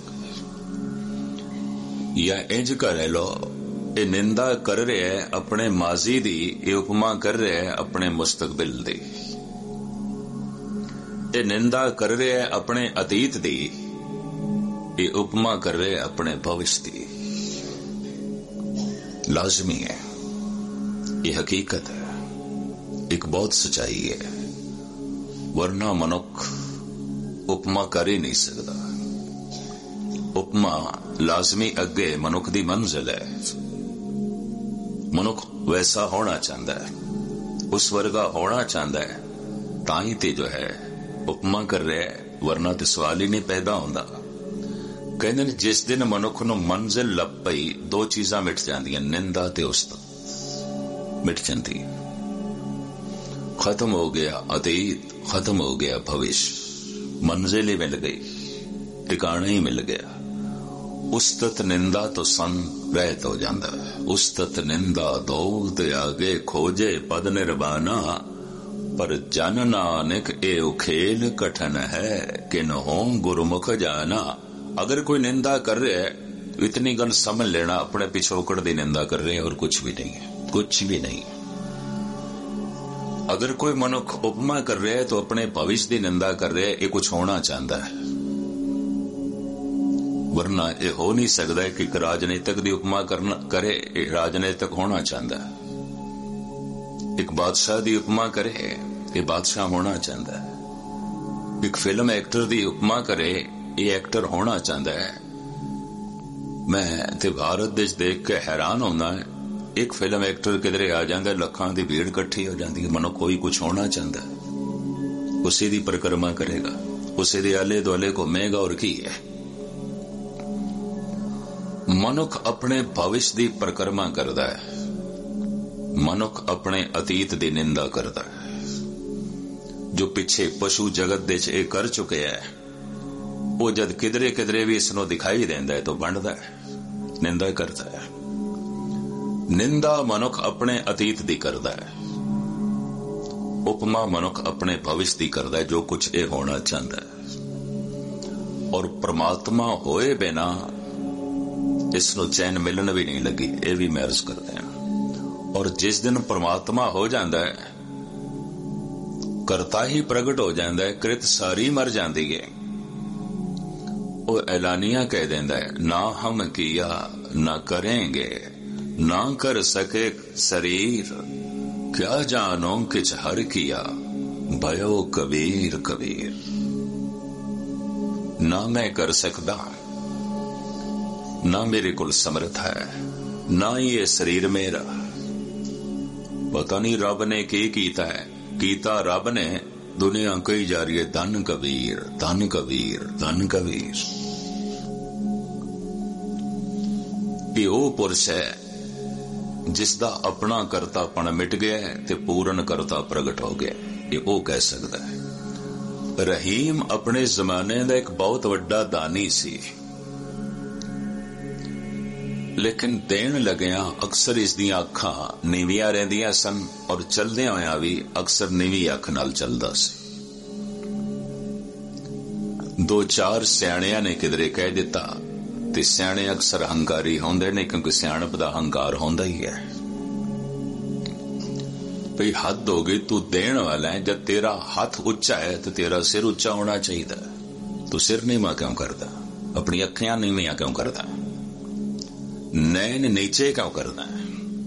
या इंज कर लो, ये निंदा कर रहा है अपने माजी दी, ये उपमा कर रहा है अपने मुस्तकबिल दी। ये निंदा कर रहा है अपने अतीत दी, ये उपमा कर रहे अपने भविष्य की। लाजमी है, ये हकीकत है, एक बहुत सच्चाई है, वरना मनुख उपमा कर ही नहीं सकता। उपमा लाजमी अगे मनुख दी मंजिल है। मनुख वैसा होना चाहता है, उस वर्गा होना चाहता है, ताई ते जो है उपमा कर रहा है, वरना तो सवाल ही नहीं पैदा होता। कहते जिस दिन मनुख नूं मंजिल लभ पई, दो चीजां मिट जांदियां, निंदा ते उस्तत मिट जाती। खत्म हो गया अतीत, खत्म हो गया भविष्य, मंजिल ही मिल गई, ठिकाना ही मिल गया। उस्तत निंदा तो संग रहत हो जाता है। उस्तत निंदा दो ते आगे खोजे पद निर्वाणा, पर जन नानक एउ खेल कठन है, कि न हो गुरुमुख जाना। अगर कोई निंदा कर रहा है तो इतनी गल समझ लेना, अपने पिछोकड़ दी निंदा कर रहे हैं और कुछ भी नहीं है, कुछ भी नहीं। अगर कोई मनुख उपमा कर रहा है तो अपने भविष्य की निंदा कर रहा है, ये कुछ होना चाहता है, वरना ये हो नहीं सकता है कि राजनीतिक की उपमा करना करे, राजनीतिक होना चाहता है। एक बादशाह की उपमा करे, ये बादशाह होना चाहता है। एक फिल्म एक्टर की उपमा करे, ये एक्टर होना चाहता है। मैं ते भारत देश देख के हैरान होना है, एक फिल्म एक्टर किधरे आ जाता है, लखां की भीड़ इकट्ठी हो जाती है। मनो कोई कुछ होना चाहता है, उसी की परिक्रमा करेगा, उसी के आले दुआले घूमेगा, और की है। मनुख अपने भविष्य की परिक्रमा करता है, मनुख अपने अतीत की निंदा करता है। जो पिछे पशु जगत दे च कर चुके है, वो जद किधरे किधरे भी इसनों दिखाई देंदा है तो बनता है, निंदा करता है। निंदा मनुख अपने अतीत दी करता है, उपमा मनुख अपने भविष्य दी करता है, जो कुछ ये होना चाहता है। और परमात्मा होए बिना इसनों चैन मिलन भी नहीं लगी, ये भी मैं अर्ज करते हैं। और जिस दिन परमात्मा हो जाता है, करता ही प्रगट हो जाता है, कृत सारी मर जाती है, वो ऐलानिया कह देता है, ना हम किया ना करेंगे, ना कर सके शरीर, क्या जानो किछ हर किया, भयो कबीर कबीर। ना मैं कर सकता, ना मेरे कुल समर्थ है, ना ये शरीर मेरा। पता नहीं रब ने की कीता है, कीता रब ने, दुनिया कही जा रही है धन कबीर धन कबीर धन कबीर। ये वो पुरुष है जिसदा अपना करतापन मिट गया है ते पूर्ण करता प्रगट हो गया, ये वो कह सकता है। रहीम अपने जमाने का एक बहुत बड़ा दानी सी, लेकिन देन लग्या अक्सर इसदियां अखां नीवियां रहिंदियां सन, और चलदियां होया भी अक्सर नीवी अख नाल चलदा सी। दो चार सियाणियां ने किधरे कह दिता, ते सियाणे अक्सर हंकारी होंदे ने, क्योंकि सियाणप दा हंकार होंदा ही है। भाई हद हो गई, तू देण वाला है, जब तेरा हाथ उच्चा है तो तेरा सिर उच्चा होना चाहिए। तू सिर नीवा क्यों करता, अपनी अखियां नीवियां क्यों करता? नैन नीचे क्यों करना है?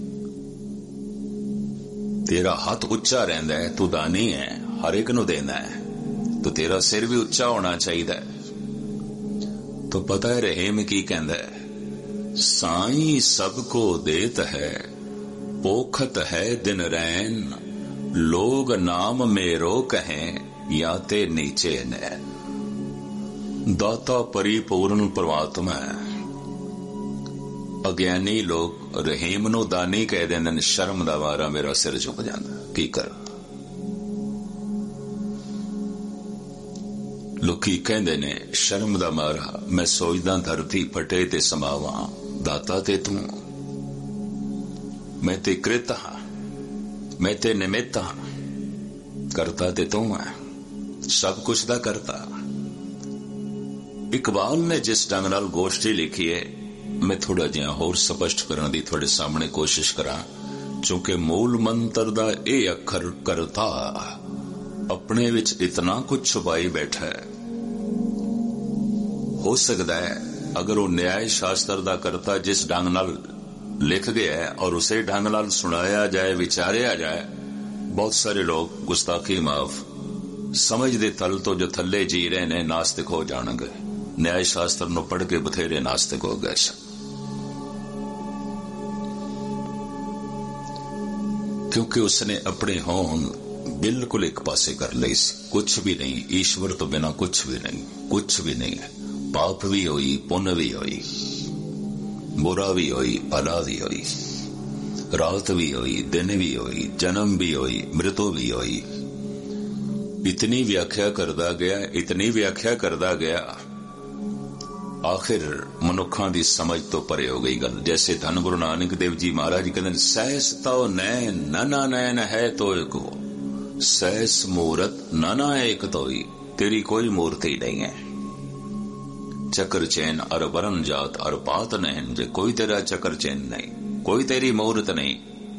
तेरा हाथ उच्चा रहंदा है, तू दानी है, हर एक नूं देना है, तो तेरा सिर भी उच्चा होना चाहिए। तो पता है रहीम की कहंदा है, साईं सबको देत है, पोखत है दिन रैन, लोग नाम मेरो कहें या ते नीचे नैन। दाता परिपूर्ण परमात्मा है। अज्ञानी लोग रहीम नूं दानी कह देंदे, शर्म दा मारा मेरा सिर झुक जांदा, की कर। लोकी कहंदे ने शर्म दा मारा मैं सोचदा धरती फटे ते समावां, दाता ते तू, मैं ते कृत हां, मैं ते निमित्त हां, करता ते तू है, सब कुछ दा करता। इकबाल ने जिस ढंग नाल गोष्ठी लिखी है, मैं थोड़ा जिहा होर स्पष्ट करने दी थोड़े सामने कोशिश करा, क्योंकि मूल मंत्र दा यह अखर करता अपने विच इतना कुछ छुपाई बैठा है। हो सकता है अगर वो न्याय शास्त्र दा करता जिस ढंग नाल लिख गया है और उसे ढंग नाल सुनाया जाए, विचारिया जाए, बहुत सारे लोग गुस्ताखी माफ समझ दे तल तो जो थले जी रहे ने नास्तिक हो जाणगे। न्याय शास्त्र नूं पढ़ के बथेरे नास्तिक हो गए सन, क्योंकि उसने अपने होंद बिल्कुल एक पासे कर ली। कुछ भी नहीं, ईश्वर तो बिना कुछ भी नहीं, कुछ भी नहीं है। पाप भी होई, पुण्य भी होई, बुरा भी होई, भला भी होई, रात भी होई, दिन भी होई, जन्म भी होई, मृत्यु भी होई। इतनी व्याख्या करदा गया, इतनी व्याख्या करदा गया, आखिर मनुखा की समझ तो परे हो गई गल। जैसे धन गुरु नानक देव जी महाराज जी कहते, सहस तो नैन नाना नैन है तो एको, सहस मूरत नाना एक तो ही, तेरी कोई मूर्ति नहीं है। चक्र चैन अर वरण जात अर पात नैन, जे कोई तेरा चक्र चैन नहीं, कोई तेरी मूर्त नहीं।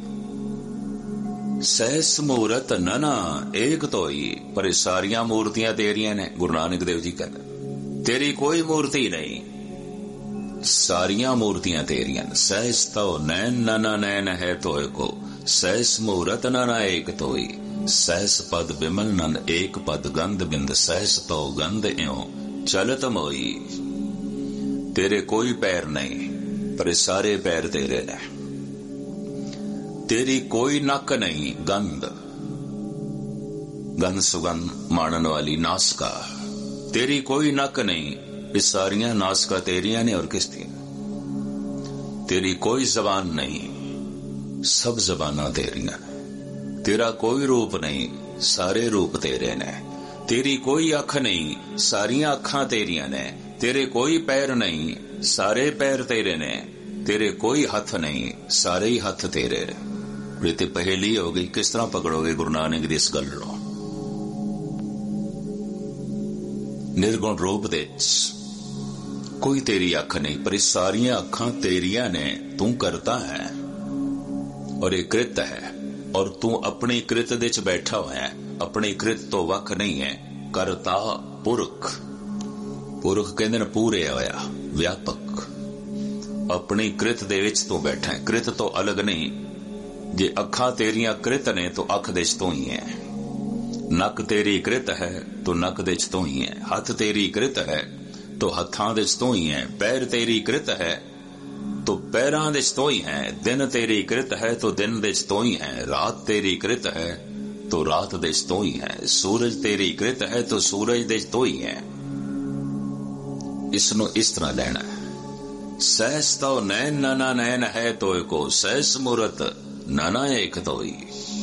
सहस मूरत नाना एक तो ही, पर सारिया मूर्तियां तेरिया ने। गुरु नानक देव जी कहते, तेरी कोई मूर्ति नहीं, सारिया मूर्तियां तेरियां। सहस तो नैन नाना नैन है तो एको, सहस मूरत नाना एक तो ही, सहस पद बिमल नंद एक पद गंध बिंद, सहस तो गंध एओ चलत मोई। तेरे कोई पैर नहीं, पर सारे पैर तेरे ने। तेरी कोई नक नहीं, गंध गंध सुगंध माणन वाली नासका, तेरी कोई नक नहीं, ये सारियां नासका तेरियां ने और किसकी। तेरी कोई जबान नहीं, सब जबाना तेरियां। तेरा कोई रूप नहीं, सारे रूप तेरे ने। तेरी कोई अख नहीं, सारियां अखां तेरियां ने। तेरे कोई पैर नहीं, सारे पैर तेरे ने। तेरे कोई हथ नहीं, सारे ही हथ तेरे ने। ते पहेली हो गई, किस तरह पकड़ोगे गुरु नानक दी इस गल नूं? निर्गुण रूप दे कोई तेरी अख नहीं, पर इस सारियां अखां तेरियां ने। तू करता है और ये कृत है, और तू अपनी कृत दे च बैठा हुआ है। अपनी कृत तो वख नहीं है। करता पुरख, पुरख कहंदे ने पूरे होया, व्यापक। अपनी कृत दे विच तू बैठा है, कृत तो अलग नहीं। जे अखां तेरियां कृत ने तो अख दे च तू ही है। नक तेरी कृत है तो नक दे च तू ही है। हथ तेरी कृत है तो हथां दे च तू ही है। पैर तेरी कृत है तो पैरां दे च तू ही है। दिन तेरी कृत है तो दिन दे च तू ही है। रात तेरी कृत है तो रात दे च तू ही है। सूरज तेरी कृत है तो सूरज दे च तू ही है। इसनों इस तरह लेना है। सहस तो नैन नाना नैन है तो एको, सहस मूरत नाना एक तो ही।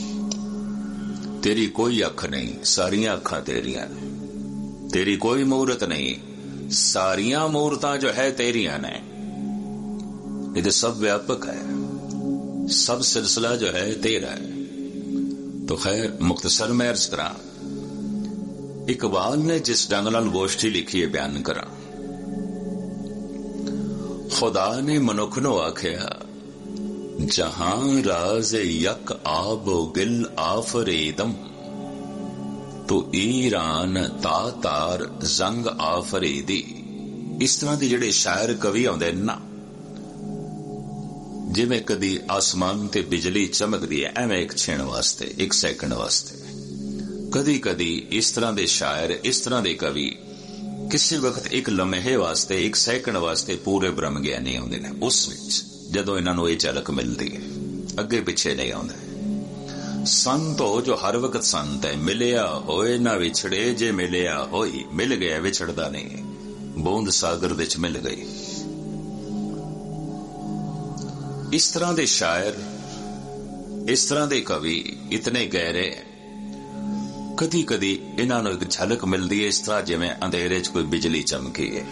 तेरी कोई अख नहीं, सारियां अखां तेरियां। तेरी कोई मूरत नहीं, सारियां मूर्तां जो है तेरियां ने। ये तो सब व्यापक है, सब सिलसिला जो है तेरा है। तो खैर मुख्तसर में अर्ज करा, इकबाल ने जिस ढंग नाल गोष्ठी लिखी है बयान करा। खुदा ने मनुख नूं आखिया, जहां राज यक आबो गिल आफरीदम, तो ईरान तातार जंग आफरीदी। इस तरह के जिहड़े शायर कवि आउंदे ना, जिवें कदी आसमान ते बिजली चमकदी है, एवें एक क्षण वास्ते, एक सैकंड वास्ते। कदी कदी इस तरह दे शायर, इस तरह दे कवि किसी वक्त एक लम्हे वास्ते, एक सैकंड वास्ते पूरे ब्रह्म ज्ञानी आउंदे ने। उस विच जदों इन्हां नूं इह झलक मिलदी है, अगे पिछे नहीं आउंदे। संत हो जो हर वक्त संत है, मिलिया होए ना विछड़े, जे मिलिया होई मिल गया विछड़दा नहीं, बूंद सागर दे च मिल गई। इस तरह दे शायर, इस तरह दे कवि इतने गहरे, कदी कदी इन्हां नूं एक झलक मिलदी है, इस तरह जिवें अंधेरे च कोई बिजली चमकी है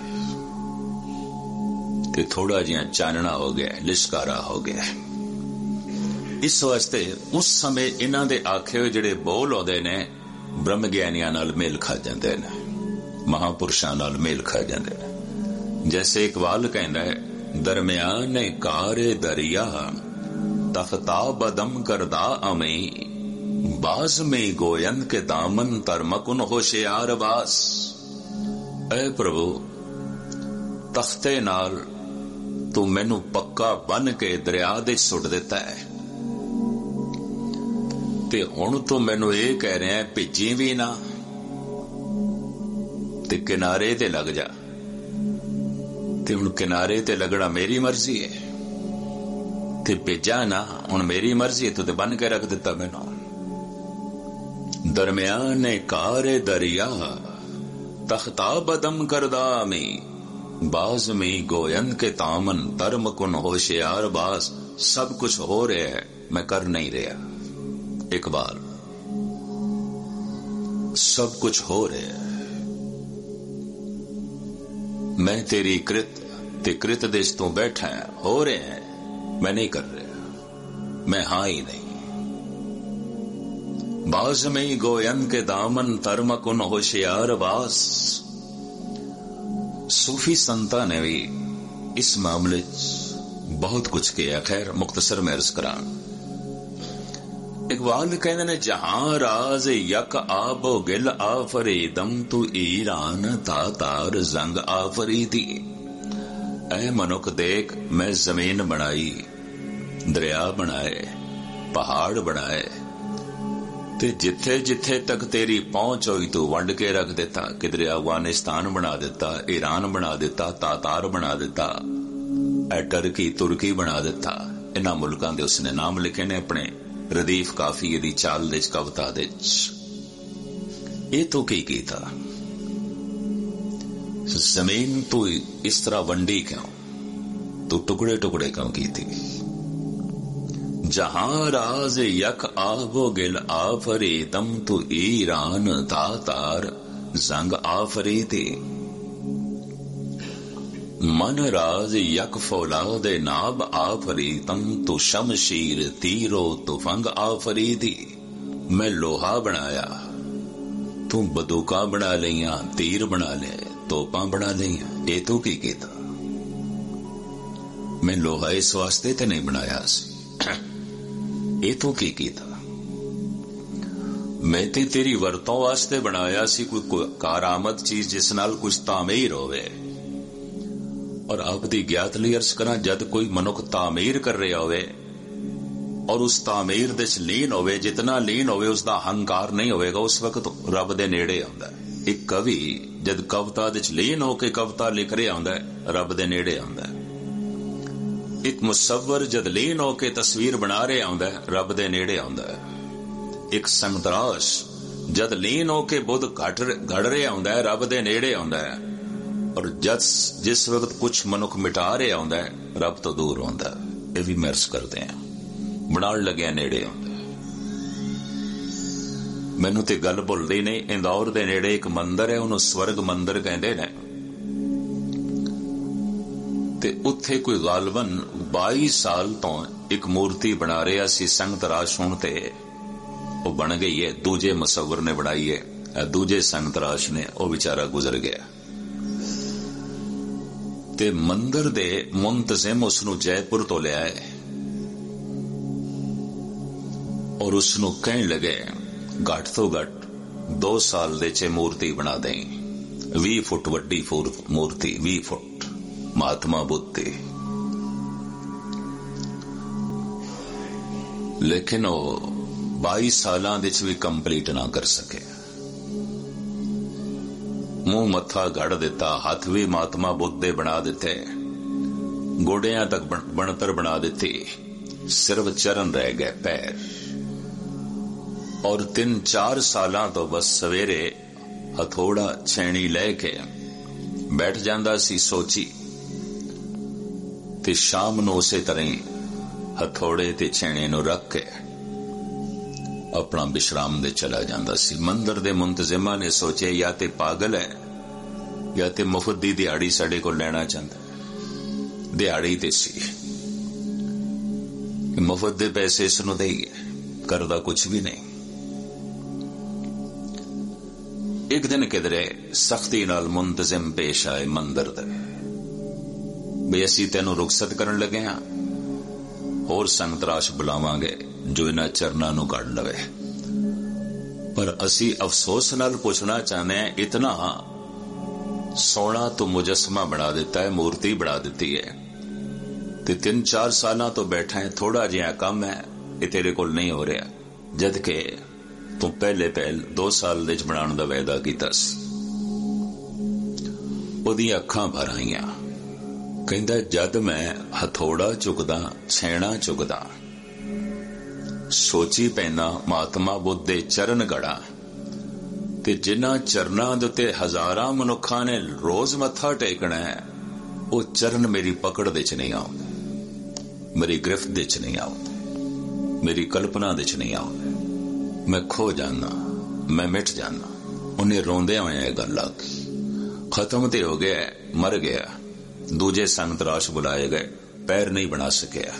ते थोड़ा जिहा चानना हो गया, लिशकारा हो गया। इस वास्ते उस समय इन्हां दे आखे होए जिहड़े बोल आउंदे ने ब्रह्म ज्ञानियां नाल मेल खा जांदे ने, महापुरुषां नाल मेल खा जांदे ने। जैसे इकबाल कहंदा है, दरमियाने कारे दरिया तख्ता बदम करदा अमी, बाज में गोयन के दामन तरमकुन होशियार बास। ऐ प्रभु तख्ते नाल तू मैनू पक्का बन के दरिया दे सुट दिता है, ते हुण तू मैनू ये कह रहा है भेजी भी ना ते किनारे ते लग जा। ते हुण किनारे ते लगना मेरी मर्जी है, ते भेजा ना हुण मेरी मर्जी है, तू ते बन के रख दिता मैनू। दरमियाने कारे दरिया तख्ता बदम करदा में, बाज में गोयन के तामन तरम कुन होशियार बास। सब कुछ हो रहा है, मैं कर नहीं रहा। इकबाल, सब कुछ हो रहा है, मैं तेरी कृत ते कृत देश तो बैठा है, हो रहे हैं, मैं नहीं कर रहा, मैं हां ही नहीं। बाज में गोयन के दामन तरमकुन होशियार बास। सूफी संतां ने भी इस मामले बहुत कुछ किया। खैर मुख्तसर में अर्ज करा, इकबाल कहते ने, जहां राज यक आबो गिल आफरीदम, तू ईरान तातार जंग आफरीदी। ऐ मनुख देख, मैं जमीन बनाई, दरिया बनाए, पहाड़ बनाए, ते जिथे जिथे तक तेरी पहुंच हुई तू वंड के रख देता। किधरे अफगानिस्तान बना देता, ईरान बना देता, तातार बना देता, टर्की तुर्की बना देता। इन्हां मुल्कां दे उसने नाम लिखे ने अपने रदीफ काफिये दी चाल दे कविता दे। ये तो की कीता? जमीन तू इस तरह वंडी क्यों, तू टुकड़े टुकड़े क्यों की थी? जहां राज यक आबो गिल आफरीदम, तू ईरान तातार जंग आफरीदी। मन राज यक फौलाद नाब आफरीदम, तू शमशीर तीरो तुफंग आफरीदी। मैं लोहा बनाया, तू बंदूकां बना लिया, तीर बना ले, तोपां बना लिया। ये तू की कीता? मैं लोहा इस वास्ते ते नहीं बनाया सी, ये तू की कीता? मैं ते तेरी वरतों वास्ते बनाया सी, कोई कारामद चीज जिस नाल कुछ तामीर होवे। और आप दी ज्ञात लई अर्ज करा, जद कोई मनुख तामीर कर रहा होवे और उस तामीर दे च लीन होवे, जितना लीन होवे उसका हंकार नहीं होवेगा, उस वक्त रब दे नेड़े आउंदा है। एक कवि जद कविता दे च लीन होके कविता लिख रहा आउंदा है, रब दे नेड़े आउंदा है। एक मुसव्वर जद लीन होके तस्वीर बना रहा आउंदा है, रब दे नेड़े आउंदा है। एक संतराश जद लीन होके बुद्ध घड़ रहा आउंदा है, रब दे नेड़े आउंदा है। और जिस वक्त कुछ मनुख मिटा रहा आउंदा है, रब तो दूर आउंदा है। ये भी महर्स करते हैं, बनाण लगे नेड़े आउंदा है। मैनू ते गल भुलदी नहीं, इंदौर दे नेड़े एक मंदिर है, उन्होंने स्वर्ग मंदिर कहते ने। ते उत्थे कोई गालबन 22 साल तो एक मूर्ति बना रहा सी, संगत राश होण ते वो बन गई है। दूजे मुसव्वर ने बनाई है, दूजे संगत राश ने, वो बेचारा गुजर गया। ते मंदिर दे मुंतजिम उसनू जयपुर तो ले आए और उसनू कहन लगे, घट तो घट 2 साल दे च मूर्ति बना दें, 20 फुट वड्डी मूर्ति, 20 फुट महात्मा बुद्ध दी। लेकिन वह 22 सालां दे च भी कंप्लीट ना कर सके। मुंह मत्था गढ़ दिता, हाथ भी महात्मा बुद्ध दे बना दिते, गोडियां तक बनतर बना दी, सिर्फ चरण रह गए, पैर। और 3-4 सालां तो बस सवेरे हथौड़ा छैणी लैके बैठ जांदा सी सोची, ते शाम नूं उसे तरह ही हथौड़े ते छैणे नूं रख के अपना विश्राम दे चला जांदा सी। मंदिर दे मुंतजिमा ने सोचे या ते पागल है या ते मुफ्त दी दिहाड़ी साडे कोल लेना चाहता। दिहाड़ी ते सी, मुफ्त दे पैसे इसनूं देईए, करदा कुछ भी नहीं। एक दिन किधरे सख्ती नाल मुंतजिम पेश आए मंदिर दे, भी असीं तैनूं रुखसत करन लगे हां, होर संगतराश बुलावांगे जो इन्हां चरनां नूं कढ लवे। पर असीं अफसोस नाल पुछना चाहते हैं, इतना सोना तो मुजस्मा बना दिता है, मूर्ति बना दी है, ते 3-4 सालां तो बैठा है, थोड़ा जिहा काम है, ये तेरे कोल नहीं हो रहा, जदकि तू पहले 2 साल दे बनाने दा वायदा कीता सी। ओहदियां अखां भर आईयां, कहंदा जद मैं हथौड़ा चुकदा, छैणा चुकदा, सोची पैना महात्मा बुद्ध दे चरण गड़ा, ते जिन्हां चरनां दे उत्ते हजारां मनुखां ने रोज मत्था टेकना है, वो चरण मेरी पकड़ दे च नहीं आउंदे, मेरी गिरफ्त दे च नहीं आउंदे, मेरी कल्पना दे च नहीं आउंदे। मैं खो जाना, मैं मिट जाना। उन्हें रोंदे होए गल आखी, खत्म ते हो गया, मर गया। दूजे संगतराश बुलाए गए, पैर नहीं बना सकिया,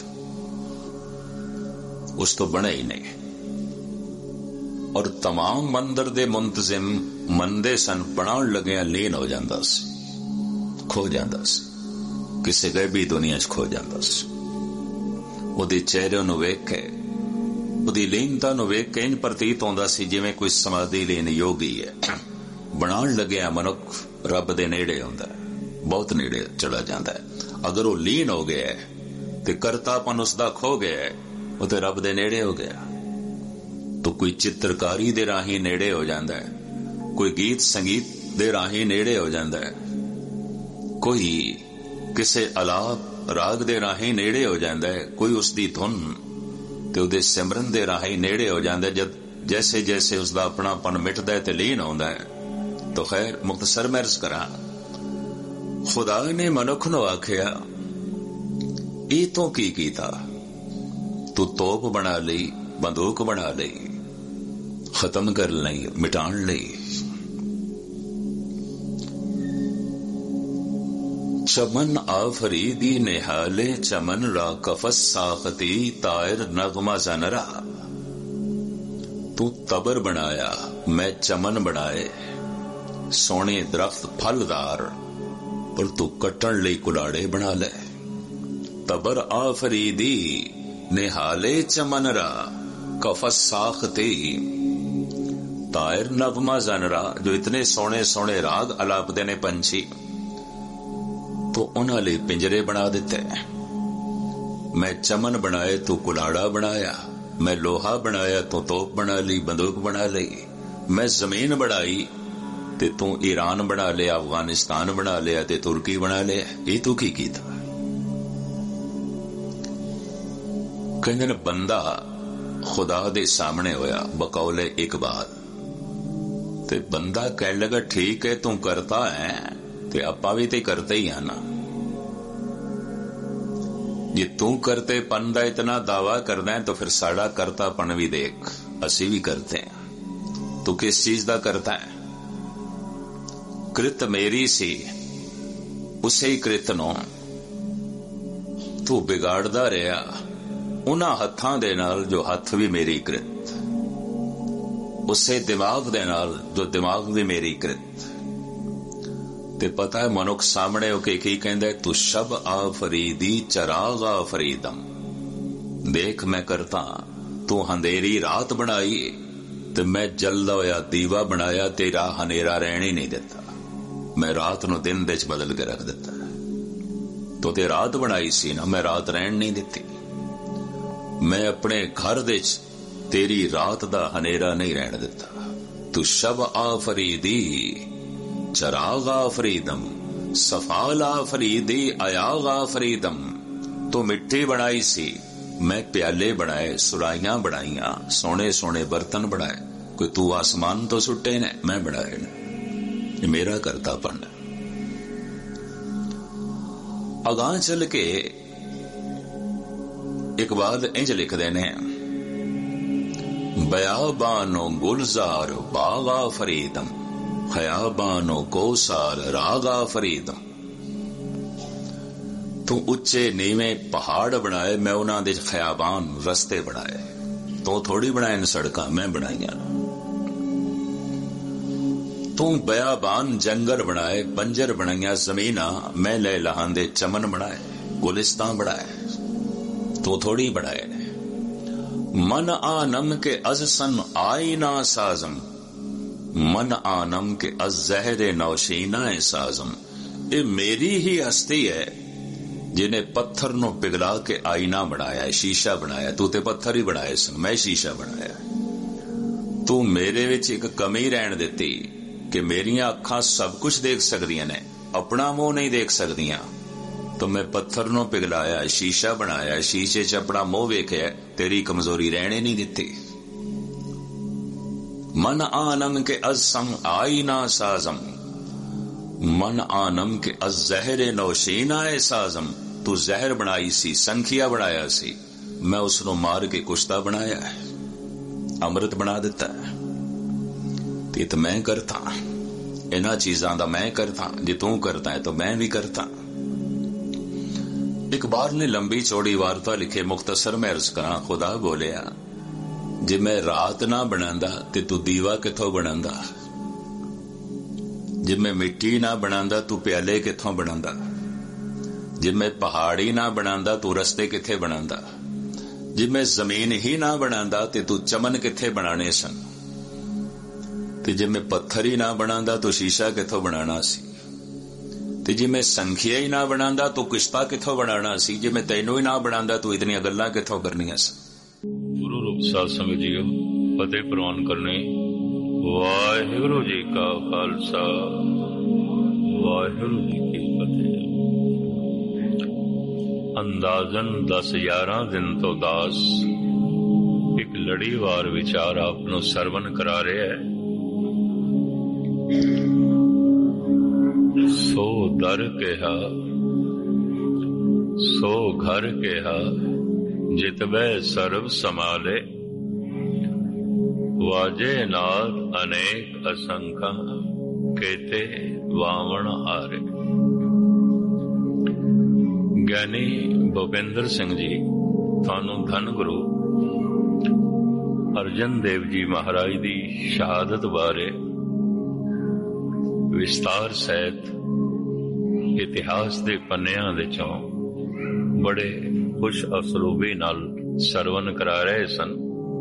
उस तो बने ही नहीं। और तमाम मंदिर दे मुंतजिम मंदे सन, बनाउण लगे लीन हो जांदा सी, खो जांदा सी, किसी गैबी दुनिया च खो जांदा सी। उहदे चेहरे नूं वेख के, उहदी लीनता नूं वेख के इंज प्रतीत होंदा सी जिवें कोई समाधि लीन योगी है। बनाउण लग्या मनुख रब दे नेड़े हुंदा है, बहुत नेड़े चला जाता है। अगर वो लीन हो गया है तो करतापन उसका खो गया है, वो तो रब दे नेड़े हो गया। तो कोई चित्रकारी दे राही नेड़े हो जाता है, कोई गीत संगीत दे राही नेड़े हो जाता है, कोई किसे अलाप राग दे राही नेड़े हो जाता है, कोई उसकी धुन ते उहदे सिमरन दे राही नेड़े हो जाता है। जब जैसे जैसे उसका अपनापन मिटदा है ते लीन होंदा है। तो खैर मुख्तसर मैं अर्ज करा, खुदा ने मनुख नूं आखिया, ई तो की कीता, तू तोप बना लई, बंदूक बना लई, खत्म कर लई, मिटाण लई। चमन आफरीदी निहाले चमन रा कफस साखती तायर नगमा जनरा। तू तबर बनाया, मैं चमन बनाए, सोने दरख्त फलदार, पर तू कट्टण लई कुलाड़े बना ले। तबर आफरीदी निहाले चमन रा कफस साखती तायर नगमा जनरा। जो इतने सोने सोने राग अलापदे ने पंछी, तो उन्हां लई पिंजरे बना दिते। मैं चमन बनाए, तू कुलाड़ा बनाया, मैं लोहा बनाया, तू तोप बना ली, बंदूक बना ली। मैं जमीन बनाई ते तू ईरान बना लिया, अफगानिस्तान बना लिया, ते तुर्की बना लिया। ये तू की कीता? कहंदे ने बंदा खुदा दे सामने होया बकौले इकबाल, ते बंदा कहने लगा ठीक है तू करता है, ते आपां भी ते करते ही है ना। जे तू करते पन दा इतना दावा करना है तो फिर साड़ा करतापन भी देख, असी भी करते हैं। तू किस चीज दा करता है? कृत मेरी सी, उसे ही कृत नूं तू बिगाड़दा रहा उन्हां हत्थां दे नाल जो हथ भी मेरी कृत, उसे दिमाग दे नाल जो दिमाग भी मेरी कृत। ते पता है मनुख सामने होके की कहंदा है, तू शब आफरीदी चराग आफरीदम। देख मैं करता, तू अंधेरी रात बनाई ते मैं जलदा होया दीवा बनाया, तेरा हनेरा रहन ही नहीं देता। मैं रात नूं दिन दे च बदल के रख दिता। तो ते रात बनाई सी ना, मैं रात रहन नहीं दिती। मैं अपने घर दे तेरी रात दा हनेरा नहीं रहन दिता। तू शब आफरीदी चराग आफरीदम सफाल आफरीदी अयाग आफरीदम। तू मिट्टी बनाई सी, मैं प्याले बनाए, सुराइयां बनाइया, सोने सोने बर्तन बनाए। कोई तू आसमान तो सुट्टे ने, मैं बनाए ने। ये मेरा करतापन है। अगां चल के इकबाल इंज लिखदे ने, बयाबानो गुलजार बागा फरीदम खयाबानो कोसार रागा फरीदम। तू उच्चे नीवे पहाड़ बनाए, मैं उन्हां दे खयाबान रस्ते बनाए। तू थोड़ी बनाए न सड़कां, मैं बनाईयां। तू बयाबान जंगल बनाए, बंजर बनाईयां जमीना, मैं ले लहांदे चमन बनाए, गुलिस्तान बनाए। तू थोड़ी बनाए ने। मन आनम के अज सन आईना साजम, मन आनम के अज जहरे नौशीना साजम। ये मेरी ही हस्ती है जिन्हें पत्थर नो पिघला के आईना बनाया, शीशा बनाया। तू ते पत्थर ही बनाए सन, मैं शीशा बनाया। तू मेरे विच एक कमी रहन दिती कि मेरियां अखां सब कुछ देख सकदियां ने, अपना मुंह नहीं देख सकदियां। तो मैं पत्थर नो पिघलाया, शीशा बनाया, शीशे च अपना मुंह वेख्या, तेरी कमजोरी रहने नहीं दिती। मन आनम के अज संग आईना साजम, मन आनम के अज जहरे नौशीना साजम। तू जहर बनाई सी, संखिया बनाया सी, मैं उसनों मार के कुश्ता बनाया है, अमृत बना दिता है। ते तो मैं करता, इन्हां चीजां दा मैं करता। जे तू करता है तो मैं भी करता। इकबाल ने लंबी चौड़ी वार्ता लिखे, मुख्तसर में अर्ज करा। खुदा बोलिया, जे मैं रात ना बनांदा ते तू दीवा किथों बनांदा? जे मैं मिट्टी ना बनांदा तू प्याले किथों बनांदा? जे मैं पहाड़ी ना बनांदा तू रस्ते किथे बनांदा? जे मैं जमीन ही ना बनांदा ते तू चमन किथे बनाने सन? ते जे मैं पत्थर ही ना बनांदा तो शीशा किथों बनाना सी? ते जे मैं संख्या ही ना बनांदा तो किश्ता किथों बनाना सी? जे मैं तैनू ही ना बनांदा तो इतनी गल्लां किथों करनियां सन? गुरु रूप साध संगत जीओ, फतेह प्रवान करने। वाहिगुरु जी का खालसा, वाहिगुरु जी की फतेह। अंदाजन 10-11 दिन तो दास एक लड़ीवार विचार आपनों सरवण करा रहे है। सो दर केहा सो घर केहा, जितबै सर्व समाले, वाजे नाद अनेक असंख्या, केते वावण हारे। ज्ञानी भूपेंद्र सिंह जी थानू धन गुरु अर्जन देव जी महाराज दी शहादत बारे विस्तार सहित इतिहास दे पन्नियां विचों बड़े खुश असलूबी नाल सरवण करा रहे सन।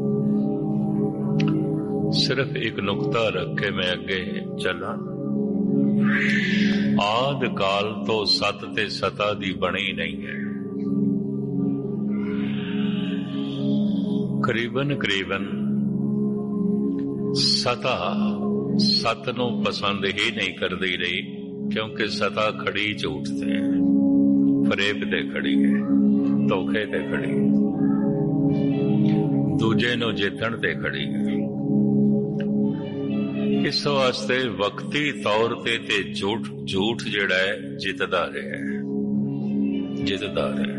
सिर्फ एक नुक्ता रख के मैं अगे चला। आद काल तो सत ते सता दी बनी नहीं है। करीबन करीबन सता सत नूं पसंद ही नहीं करदी रही, क्योंकि सता खड़ी झूठ ते, फरेब ते खड़ी है, धोखे ते खड़ी है, दूजे नूं जितण ते खड़ी है। इस वास्ते वक्ती तौर ते झूठ जिहड़ा है जितदा रहा।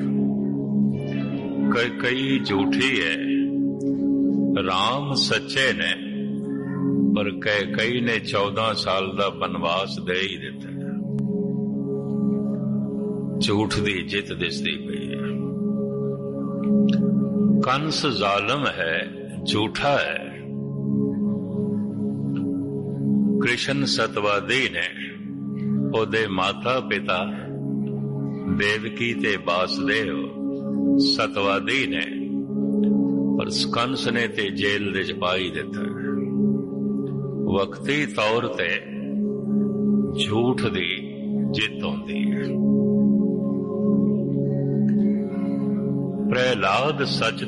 कई झूठी है, राम सच्चे ने, पर कई ने 14 साल का बनवास दे ही दिता है। झूठ दी जित दिसदी पई है। कंस जालिम है, झूठा है। कृष्ण सतवादी ने, ओदे माता पिता देवकी ते वासुदेव सतवादी ने, पर कंस ने ते जेल दे पाई दिता। वक्ती तौर ते झूठ दी जित होंदी है। प्रहलाद सच